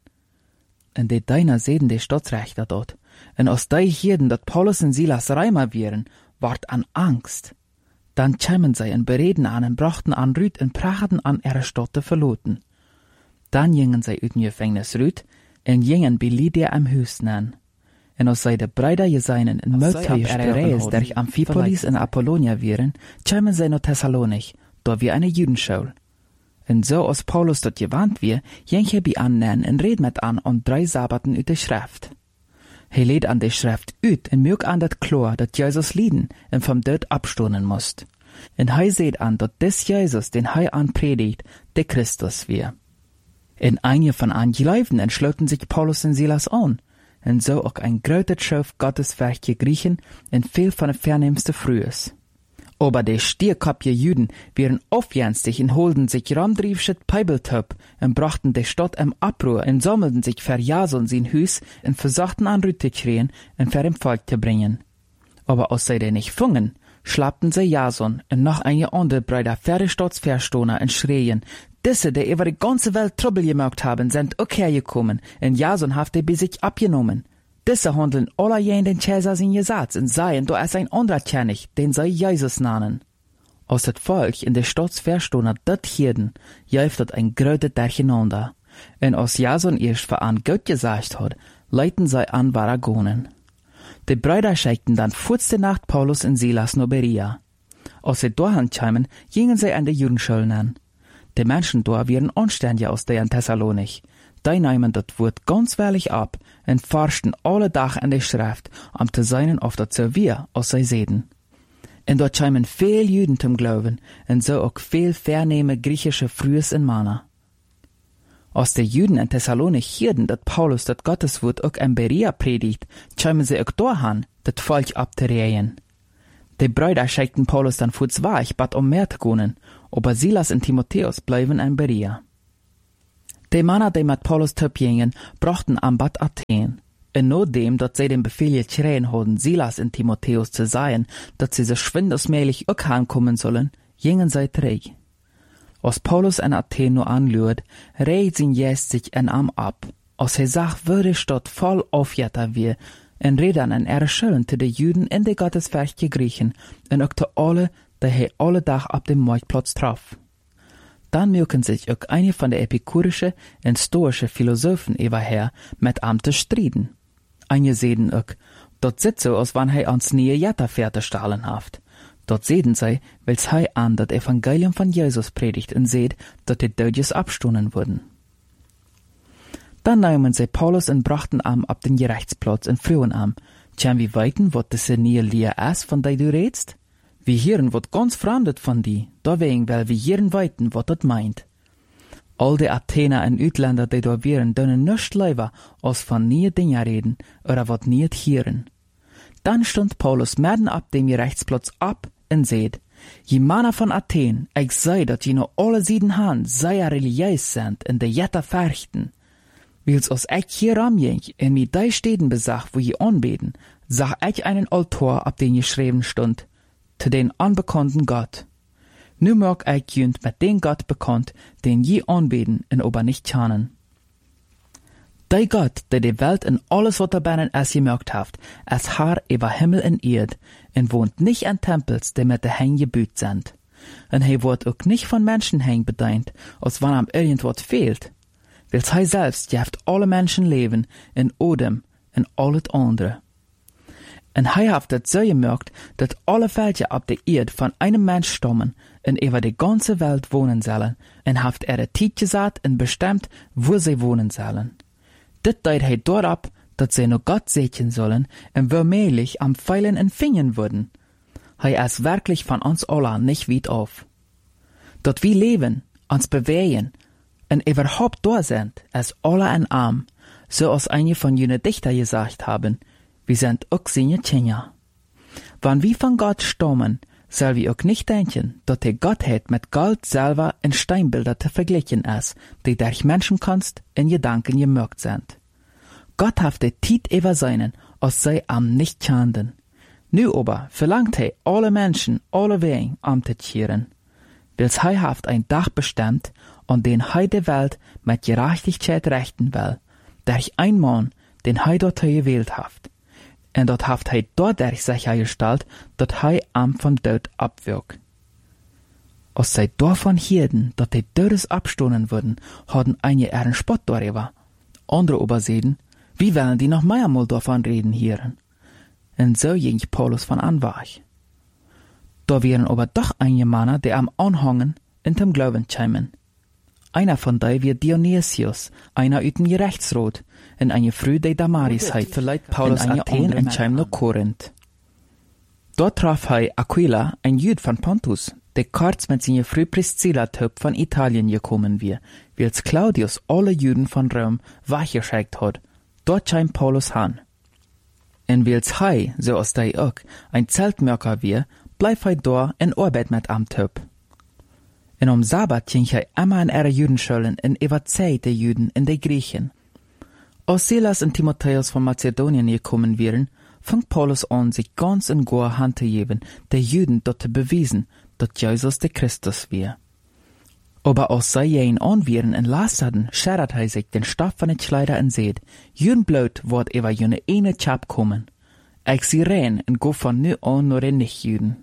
Speaker 1: Und die Deiner sehen die Staatsrechter dort, und aus die Hirden, dat Paulus und Silas Räumer wären, ward an Angst. Dann kämen sie und bereden an und brachten an Rüt und prachten an ihre Stadt zu verloten. Dann gingen sie uit dem Gefängnis Rüt und gingen bei Lydia am Hus nen. En als zij de Brüder geseinen in Mötei ihre Reis durch Amphipolis in Apollonia wären, kämen sie nach Thessalonich, da wir eine Judenschule. Und so als Paulus dort gewandt wir, ging er bei annehmen und red mit an und 3 Sabbaten uit de Schrift. Er lädt an de Schrift uit und mög an dat klar, dat Jesus lieden und vom Tod abstoßen musst. Und er seht an, dat des Jesus, den er anpredigt, der Christus wir. Und einige von an Gläubigen entschlossen sich Paulus und Silas an, und so auch ein großer Schauf Gotteswerk Griechen und viel von der vernehmste Frühes. Aber die stierkopje Juden wären aufjenstig und holden sich ramdriefschet Peibeltöp und brachten die Stadt im Abruhr und sammelten sich für Jason sein Hus und versuchten an Rüte zu kriegen und für dem Volk zu bringen. Aber als sie den nicht fungen, schlappten sie Jason und noch einige andere Brüder für die Staatsverstohner und schreien, diese, die über die ganze Welt Trouble gemacht haben, sind auch hergekommen, und Jason hat die bei sich abgenommen. Diese handeln alle jen den Cäsar sein Gesetz und seien, da ist ein anderer König, den sie Jesus nennen. Als das Volk in der Staatsverstohner dat hirden, jäuft dat ein größer Durcheinander. Und als Jason erst für an Gott gesagt hat, leiten sie an Varagonen. Die Brüder schickten dann vor Nacht Paulus und Silas nach Berea. Als sie dahin kamen, gingen sie an die Judenschule an. Die Menschen da wären anständig aus der Thessalonich. Die nahmen das Wort ganz wahrlich ab und forschten alle Tag an der Schrift, um zu sein auf das Servier, als sie sehen. En dort scheimen veel Juden zum Glauben, en so auch veel vernehme griechische Frühes in Mana. Als de Juden in Thessalonik hierden, dat Paulus dat Gotteswoord ook in Berea predigt, scheimen sie auch doorhan, dat Volk abzureihen. De Brüder schickten Paulus dann voets weg, bad mehr zu gehen, aber Silas und Timotheus bleiben in Berea. De Männer, die mit Paulus töpjingen, brachten am Bad Athen. En nachdem, dat sie den Befehl geschrien hadden, Silas und Timotheus zu sagen, dat sie so schwindesmäßig auch heimkommen sollen, gingen sie zurück. Als Paulus in Athen nur anlüht, reiht sein Gäst sich in am ab. Als er sagt, würde Stadt voll aufjetter wie, en reden en erschullen zu de Juden in de Gotteswerke Griechen, en auch zu alle, die er alle Tag ab dem Marktplatz traf. Dann mögen sich auch eine von der epikurische und stoische Philosophen überher mit am zu striden. Einige sehen auch, dort sitzt so, als wann er ans nie Jetterpferde stahlen haft. Dort sehen sie, weil's hei an das Evangelium von Jesus predigt und seht, dass die Dödjes abstunden wurden. Dann nahmen sie Paulus und brachten am ab den Gerichtsplatz und frühen am, tjan wie weiten, wat das nie Lier ist, von der du redst? Wir hören wat ganz fremdet von die, deswegen weil wir hören weiten, wat dat meint. All die Athener und Utländer, die da wären, dürfen nicht lieber, als von nie Dinge reden, oder wat nie hören. Dann stund Paulus mitten ab dem Gerichtsplatz ab und seht, je Männer von Athen, ich sei, dat je noch alle sieden han, sehr religiös sind, in de Jetter verchten. Wils als ich hier ramjeng, in mir die Städten besach, wo je anbeten, sah ich einen Altar, ab den geschrieben stund, zu den unbekannten Gott. Nu mag ich jünd mit den Gott bekannt, den je anbeten und aber nicht kennen. Der Gott, der die Welt und alles, was darin es gemerkt hat, es Herr über Himmel und Erd, und wohnt nicht in Tempels, die mit der Hängen gebüht sind. Und er wird auch nicht von Menschenhängen bedient, als wenn ihm irgendwas fehlt. Weil er selbst jeft alle Menschen leben, in Odem, und alles andere. Und er hat das so gemerkt, dass alle Völker ab der Erde von einem Mensch stammen und über die ganze Welt wohnen sollen, und hat er Zeit gesagt und bestimmt, wo sie wohnen sollen. Dit deut hij dorab, dat sie nur Gott segnen sollen und womöglich am Pfeilen und Fingern würden. Hij ist wirklich von uns allen nicht weit auf. Dort wir leben, uns bewegen und überhaupt da sind, ist alle in Arm, so als einige von jenen Dichter gesagt haben, wir sind auch seine Kinder. Wenn wir von Gott stammen, soll wir auch nicht denken, dass die Gottheit mit Gold, Silber und Steinbilder zu vergleichen ist, die durch Menschenkunst in Gedanken gemerkt sind. Gott hat die Zeit über seinen, als sei am nicht kannten. Nu aber verlangt er alle Menschen, alle Wegen am zu kehren. Wils er hat ein Tag bestimmt, an den er die Welt mit Gerechtigkeit rechten will, durch ein Mann, den er dort gewählt hat. Und dort hat er dadurch sichergestellt, dass er am von Tod abwirkt. Als sie davon hörten, dass die Todes abstoßen würden, hatten einige ihren Spott darüber. Andere aber sehen, wie wollen die noch mehrmal davon reden hören? Und so ging Paulus von anwach. Da wären aber doch einige Männer, die am Anhangen in dem Glauben kämen. Einer von denen wird Dionysius, einer aus dem Gerichtsrat, und eine Frau, die Damaris heit, verleiht Paulus Athen und käm nach Korinth. Dort traf er Aquila, ein Jüd von Pontus, der kurz mit seiner Frau Priscilla töp von Italien gekommen wir, als Claudius alle Juden von Rom weggeschickt hat. Dort käm Paulus han. Und als er, so als der auch, ein Zeltmörker wir, bleib er da in Arbeit mit am Töp. Und Sabbat ging er immer in ihre Judenschulen und überzeugt die Juden in die Griechen. Als Silas und Timotheus von Mazedonien gekommen wären, fing Paulus an, sich ganz in gar Hand zu geben, die Juden dort zu beweisen, dass Jesus der Christus war. Aber als sie ihn an wären und las hatten, schert er sich den Stoff von den Kleider und seht, Judenblut wird über jene eine Chap kommen. Ich sie rein und go von nu an nur den Nicht-Juden.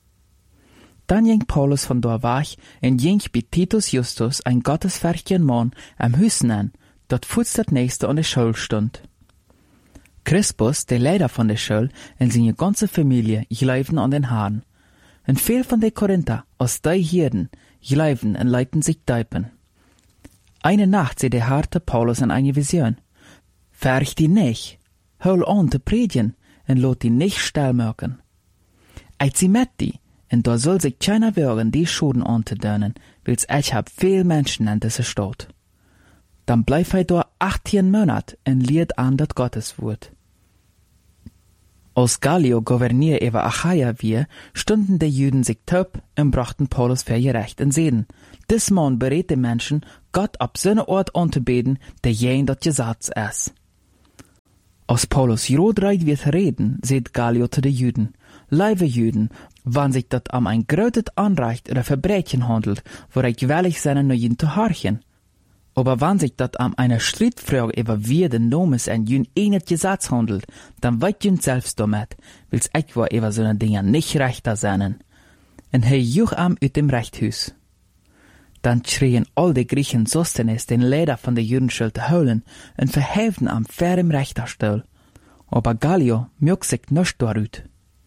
Speaker 1: Dann ging Paulus von dort weg und ging bei Titus Justus, ein gottesfürchtiger Mann, am Hüssen an, dort fuß das nächste an der Schule stund. Crispus, der Leiter von der Schule, und seine ganze Familie, gleiben an den Haaren. Und viel von den Korinther, aus die Hirden, gleiben und leiten sich deipen. Eine Nacht sieht der harte Paulus in eine Vision. Färcht die nicht, hol an zu predigen, und lot die nicht still merken. Als sie met die, en da soll sich keiner wehren, die Schulden anzudönen, wils ich hab viel Menschen in dieser Stadt. Dann bleib hij da 18 Monate en leert an dat Gotteswort. Als Gallio Gouverneur über Achaia wir, stunden die Juden sich taub und brachten Paulus für gerecht und sehen, dis Mann berät die Menschen, Gott ab seine Ort anzubeten, der jen dat Gesetz ist. Als Paulus jodreit wird reden, seht Gallio zu den Juden, liebe Juden, wann sich dat am ein grötet Anrecht oder Verbrechen handelt, wo ich willig seine Neuen zu horchen. Aber wenn sich dat am eine Streitfrage über wie den Nomes en jün enet Gesetz handelt, dann weit jün selbst damit, wils ich war über so ne Dinge nicht rechter seinen. En he juch am ut dem Rechthus. Dann schrien all die Griechen Sostenes den Leder von der Judenschuld zu holen und verheften am ferem Richterstuhl. Aber Gallio mög sich nicht darüt.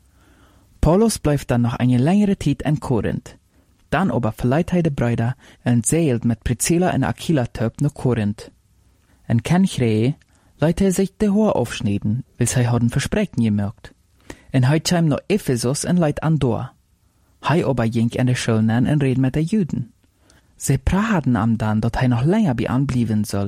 Speaker 1: Paulus bleibt dann noch eine längere Zeit in Korinth. Dann aber verleiht hij de Brüder und zeilt mit Priscilla und Aquila töp nach Korinth. En Kenchrehe leiht hij sich de Haar aufschneiden, wils hij hadden Versprechen gemerkt. En hij kam nach Ephesus und leiht an Dor. Hij aber ging in de Schule an und red mit de Juden. Sie praten am dann, dat hij noch länger bei anblieben soll.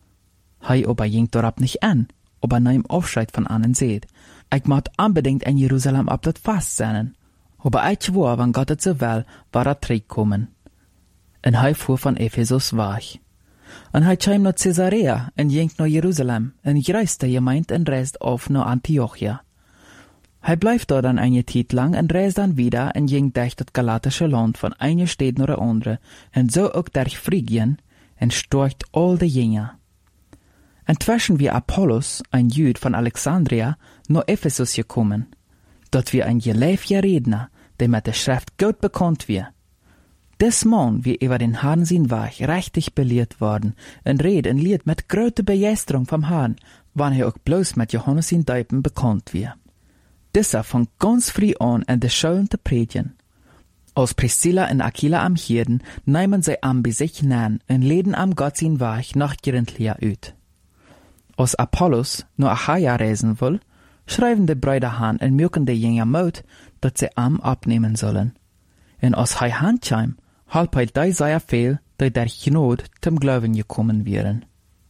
Speaker 1: Hij aber ging dorab nicht an, aber nahm Aufscheid von annen seht. Ich moet unbedingt in Jerusalem ab dat Fast sein. Aber ich war, wenn Gott es so will, war zurückgekommen. Und hij fuhr von Ephesus weg. Und hij kam nach Caesarea und ging nach Jerusalem und reiste gemeint und reist auf nach Antiochia. Hij bleibt dort dann eine Zeit lang und reist dann wieder und ging durch das galatische Land von einer Stadt nach der andere und so auch durch Phrygien und storcht all die Jünger. Inzwischen wie Apollos, ein Jüd von Alexandria, nach Ephesus gekommen. Dort wir ein geleefter Redner, der mit der Schrift gut bekannt wird. Des Mann wie über den Herrn sein Weg richtig belehrt worden und red und lied mit größter Begeisterung vom Herrn, wann er auch bloß mit Johannes in Deipen bekannt wird. Dieser fängt ganz früh an, in der Schulen zu predigen. Als Priscilla und Aquila am Hirden, nehmen sie am bei sich nähen und leden am Gott sein Weg nach Gerintlia ut. Als Apollos nach Achaia reisen will, schreiben die Brüder an und mögen die Jünger Mut, dass sie am abnehmen sollen. Und als hij handkam, halb hij die sehr viel, die durch Not zum Glauben gekommen wären.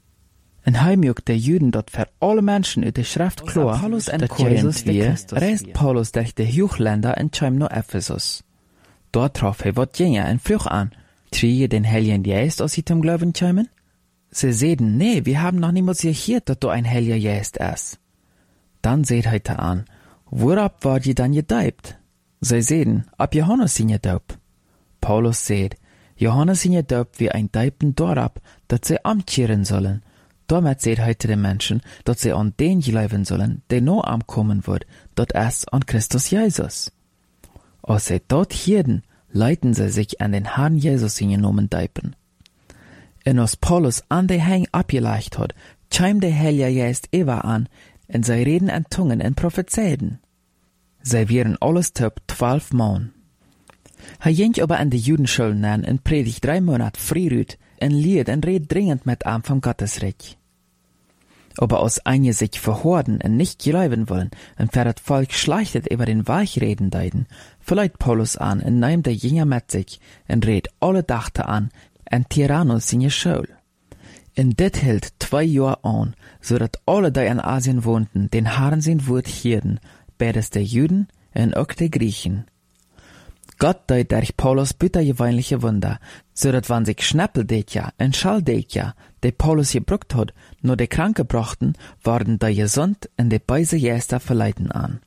Speaker 1: Und hij mögt die Juden dort für alle Menschen uit de Schrift klar, dass Jesus wir, reist Paulus durch die Hochländer und kam nach Ephesus. Dort traf hij wat Jünger und frug an, triege den Heiligen Geist, als sie zum Glauben kamen? Sie sehen, nee, wir haben noch niemals gehört, dass du ein Heiliger Geist ist. Dann seht hij an, worab war je dann gedeibt? Sie sehen, ab Johannes sind gedaupt. Paulus seht, Johannes sind gedaupt wie ein Deibten dorab, dass sie amtkehren sollen. Damit seht heute den Menschen, dass sie an den glauben sollen, der noch ankommen wird, dort erst an Christus Jesus. Als sie dort hirden, leiten sie sich an den Herrn Jesus hingenommen Deipen. Und als Paulus an die Hang abgeleicht hat, kam der Heilige Geist Eva an, und sie reden an Tungen und prophezeiden. Sie wären alles top 12 Mann. Er ging aber an die Judenschulen an und predigt 3 Monate frührüt und lied und red dringend mit ihm vom Gottesreich. Aber als einige sich verhorden und nicht glauben wollen und für das Volk schlechtet über den Weg reden deiden, verleiht Paulus an und nimmt der Jünger mit sich und red alle Dachte an und Tyrannus in die Schule. Und dit hielt 2 Jahre an, so dat alle, die in Asien wohnten, den Herrn sein Wort hierden, beides der Juden und auch der Griechen. Gott deut durch Paulus bittergewöhnliche Wunder, so dat wann sich Schnäppeldächer und Schalldächer, die Paulus gebruckt hat, nur die Kranke brachten, waren die gesund und die beise Jäster verleiten an.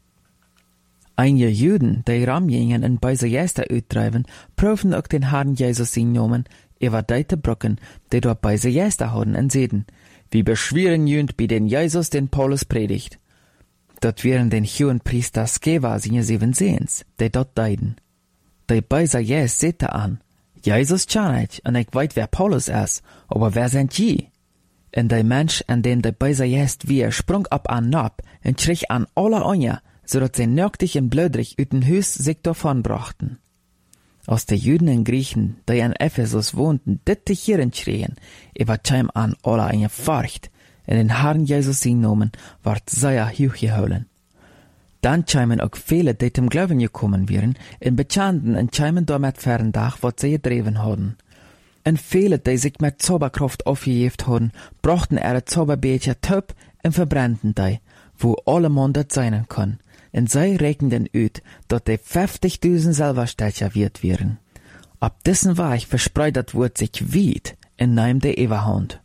Speaker 1: Einige Juden, die Ramjingen und beise Jäster uttreiben, prüfen auch den Herrn Jesus in Nomen, über deite Brücken, die dort beise Jäster haben und sehen, wie beschweren jünd bei den Jesus, den Paulus predigt. Dort wären den hohen Priester Skeva seine 7 Sehens, die dort deiden. Die beise Jäst sehte an, Jesus kann ich, und ich weiß, wer Paulus ist, aber wer sind je? Und der Mensch, an den die beise Jäst wir, sprung ab an Nab und schrie an alle Anja, so dass sie nöchtig und blödrig ut den Hüs sich davon brachten. Als die Juden und Griechen, die in Ephesus wohnten, dit hierin schrien, überkam an alle eine Furcht, in den Herrn Jesus in Nomen, ward sehr hochgeholen. Dann scheimen auch viele, die zum Glauben gekommen wären, in Bekannten und scheimen damit Ferndach, was sie gedreven hadden. Und viele, die sich mit Zauberkraft aufgejeft hadden, brachten ihre Zauberbecher top und verbrannten die, wo alle Mann das sein kann. Und sie rekenden uit, dass die 50.000 Silberstecher wert wären. Ab diesen Weg verspreit das Wort sich weit in nahm der Eberhand.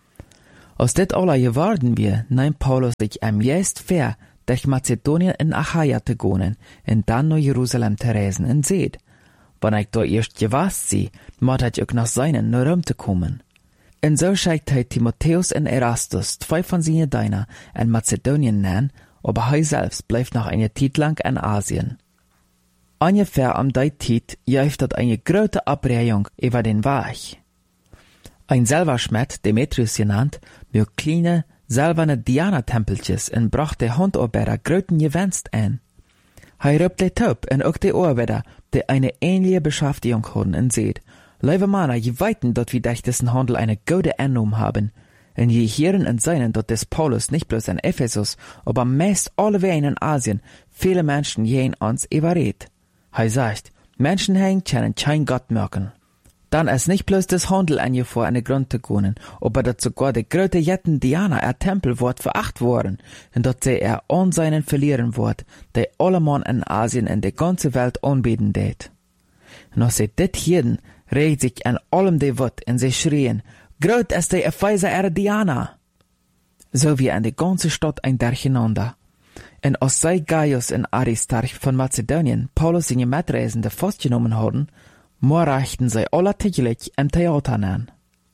Speaker 1: Aus det alle geworden wir, nahm Paulus sich am jest fair, durch Mazedonien in Achaia zu gehen, und dann nach Jerusalem zu reisen und seht. Wenn ich da erst gewasst sie, muss ich auch nach seinen nach Rom zu kommen. Und so schickt Timotheus und Erastus, 2 von seinen Dienern, in Mazedonien nennen, aber er selbst bleibt noch eine Zeit lang in Asien. Ungefähr am der Zeit jäuft dort eine große Abreihung über den Weg. Ein Silberschmied, Demetrius genannt, mit kleine, silberne Diana-Tempeltjes und brachte der Handarbeiter gröten Gewinst ein. Er rübt die Taub und auch die Arbeiter, die eine ähnliche Beschäftigung haben und seht, liebe Männer, je weiten dort wie durch diesen Handel eine gute Annahme haben, und je hören und sehen, dort des Paulus nicht bloß in Ephesus, aber meist alleweg in Asien, viele Menschen gehen uns überredet. Er sagt, Menschen hängen können kein Gott merken. Dann ist nicht bloß das Handel an vor eine Grund zu gehen, aber dass sogar die große Jetten Diana ihr Tempel wird veracht worden, und dass sie an seinen verlieren wird, die alle Mann in Asien und die ganze Welt anbeten det. Und als sie dit hielten, regt sich an allem die Wut, und sie schrien, Groß ist die Epheser ihre Diana! So wie an die ganze Stadt ein Durcheinander. Und als sei Gaius und Aristarch von Mazedonien Paulus seine Mitreisende festgenommen haben, reichten sie alle täglich im Theater an.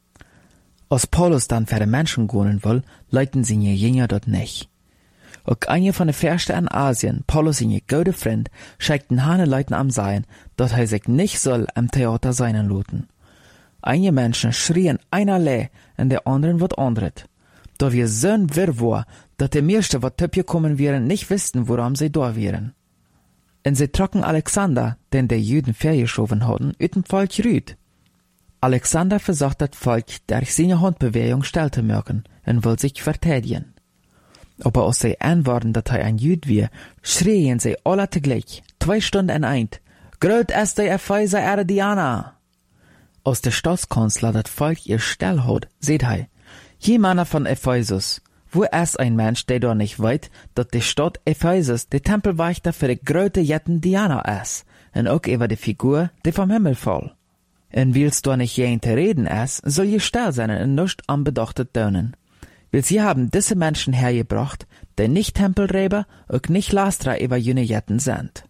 Speaker 1: Als Paulus dann für die Menschen gehen will, leiten sie ihr Jünger dort nicht. Auch eine von den Fürsten in Asien, Paulus seine gute Freund, schickten hane Leuten am Sein, dass er sich nicht soll im Theater seinen lassen. Einige Menschen schrien einerlei und der anderen wird anderet. Da wir so ein Wirrwarr, dass die meisten, was töpje kommen wären, nicht wussten, woran sie da wären. Und sie trocken Alexander, den die Juden vergeschoben hatten, uit dem Volk rüd. Alexander versucht das Volk durch seine Handbewegung still zu merken und will sich verteidigen. Aber als sie antworten, dass er ein Jüd war, schrien sie alle zugleich, 2 Stunden in ein, Groß ist der Epheser ihre Diana! Als der Staatskanzler das Volk ihr still hat, seht er, je Männer von Ephesus, wo ist ein Mensch, der da nicht weiß, dass die Stadt Ephesus der Tempelwächter für die große Jetten Diana ist, und auch über die Figur, die vom Himmel fall. Und willst du nicht jeden zu reden ist, soll je still sein und nicht anbedachtet tönen. Weil sie haben diese Menschen hergebracht, die nicht Tempelräber und nicht Lastra über jene Jetten sind.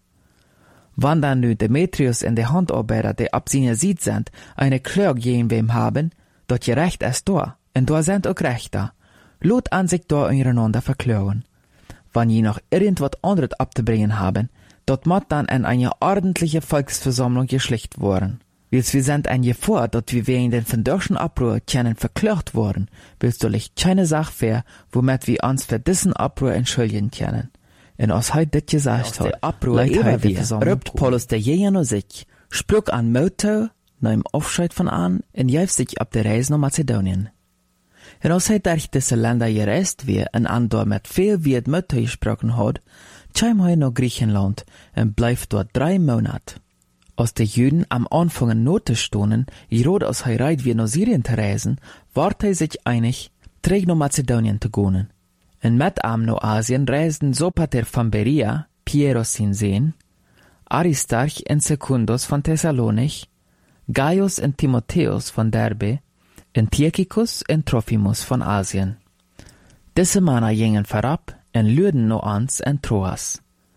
Speaker 1: Wann dann nu Demetrius und die Handarbeiter, die ab seiner Sied sind, eine Klage gegen wem haben, dort gerecht ist da, und da sind auch Rechter. Lot an sich da untereinander verklagen. Wann je noch irgendwas anderes abzubringen haben, dort muss dann in eine ordentliche Volksversammlung geschlicht worden. Wils wir sind ein Gefahr, dort wir wegen den verdorschen Abruhr können verklagt worden, willst du licht keine Sache fair, womit wir uns für diesen Abruhr entschuldigen können. Und als heute dit gesagt hat, leid rübt Paulus der Jäger nur sich, sprach an Motto, nahm Aufscheid von an, und jäf sich ab der Reise nach Mazedonien. Und als durch diese Länder gereist wir und an dort mit viel Wirt Motto gesprochen hat, kam er nach Griechenland und bleibt dort 3 Monate. Als die Juden am Anfang Note stonden, gerade als er reit wie nach Syrien zu reisen, ward er sich einig, träg nach Mazedonien zu gehen. Und mit am nach Asien reisten Sopater von Berea, Pieros sin Sehen, Aristarch und Secundus von Thessalonich, Gaius und Timotheus von Derbe, und Tychicus und Trophimus von Asien. Diese Männer gingen vorab und lüden noch ans in Troas.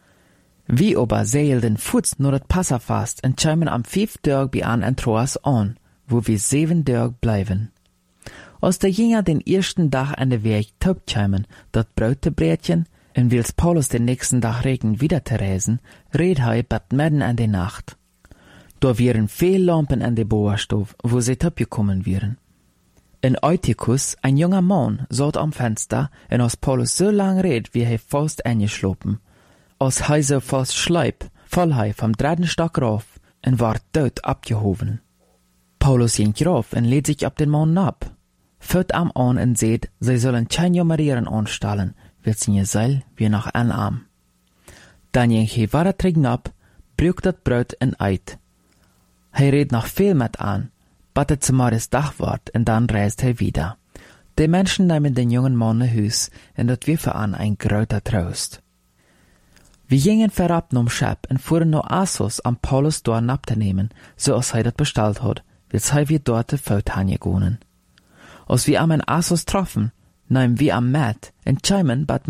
Speaker 1: Wie aber seilten Fuß nur das Passafast und kämen am 5. Tag bei an in Troas an, wo wir 7 Tage bleiben. Als der Jünger den ersten Tag an der Weg taub kämen, dort Brötebrätchen, und wils Paulus den nächsten Tag regen wieder zu reisen, red er bis mitten in der Nacht. Da wären viel Lampen an der Bohrstuf, wo sie taub gekommen wären. In Eutychus, ein junger Mann, saß am Fenster, und als Paulus so lang red, wie er fast eingeschlafen. Als er so fast schleip, fall er vom 3. Stock rauf und ward tot abgehoben. Paulus ging rauf und lädt sich ab den Mann ab. Führt am an und seht, sie sollen kein Jummerieren anstellen, wird sie Seil wie nach einem Arm. Dan ging hij weer terug op, brak dat brood en uit. Hij reed nog veel met aan, bis het zumarisch dag wordt en dan reist hij wieder. Die Menschen nehmen den jungen Mann nach Haus und dat wir für an ein großer Trost. Wir gingen verab nom Schab und fuhren nach Assos, am Paulus dort abzunehmen, so als hij dat bestellt hat, als hij wir dort te Fout hangegangen. Als wir am in Assos troffen, nahmen wir am Mat und chaimen, bat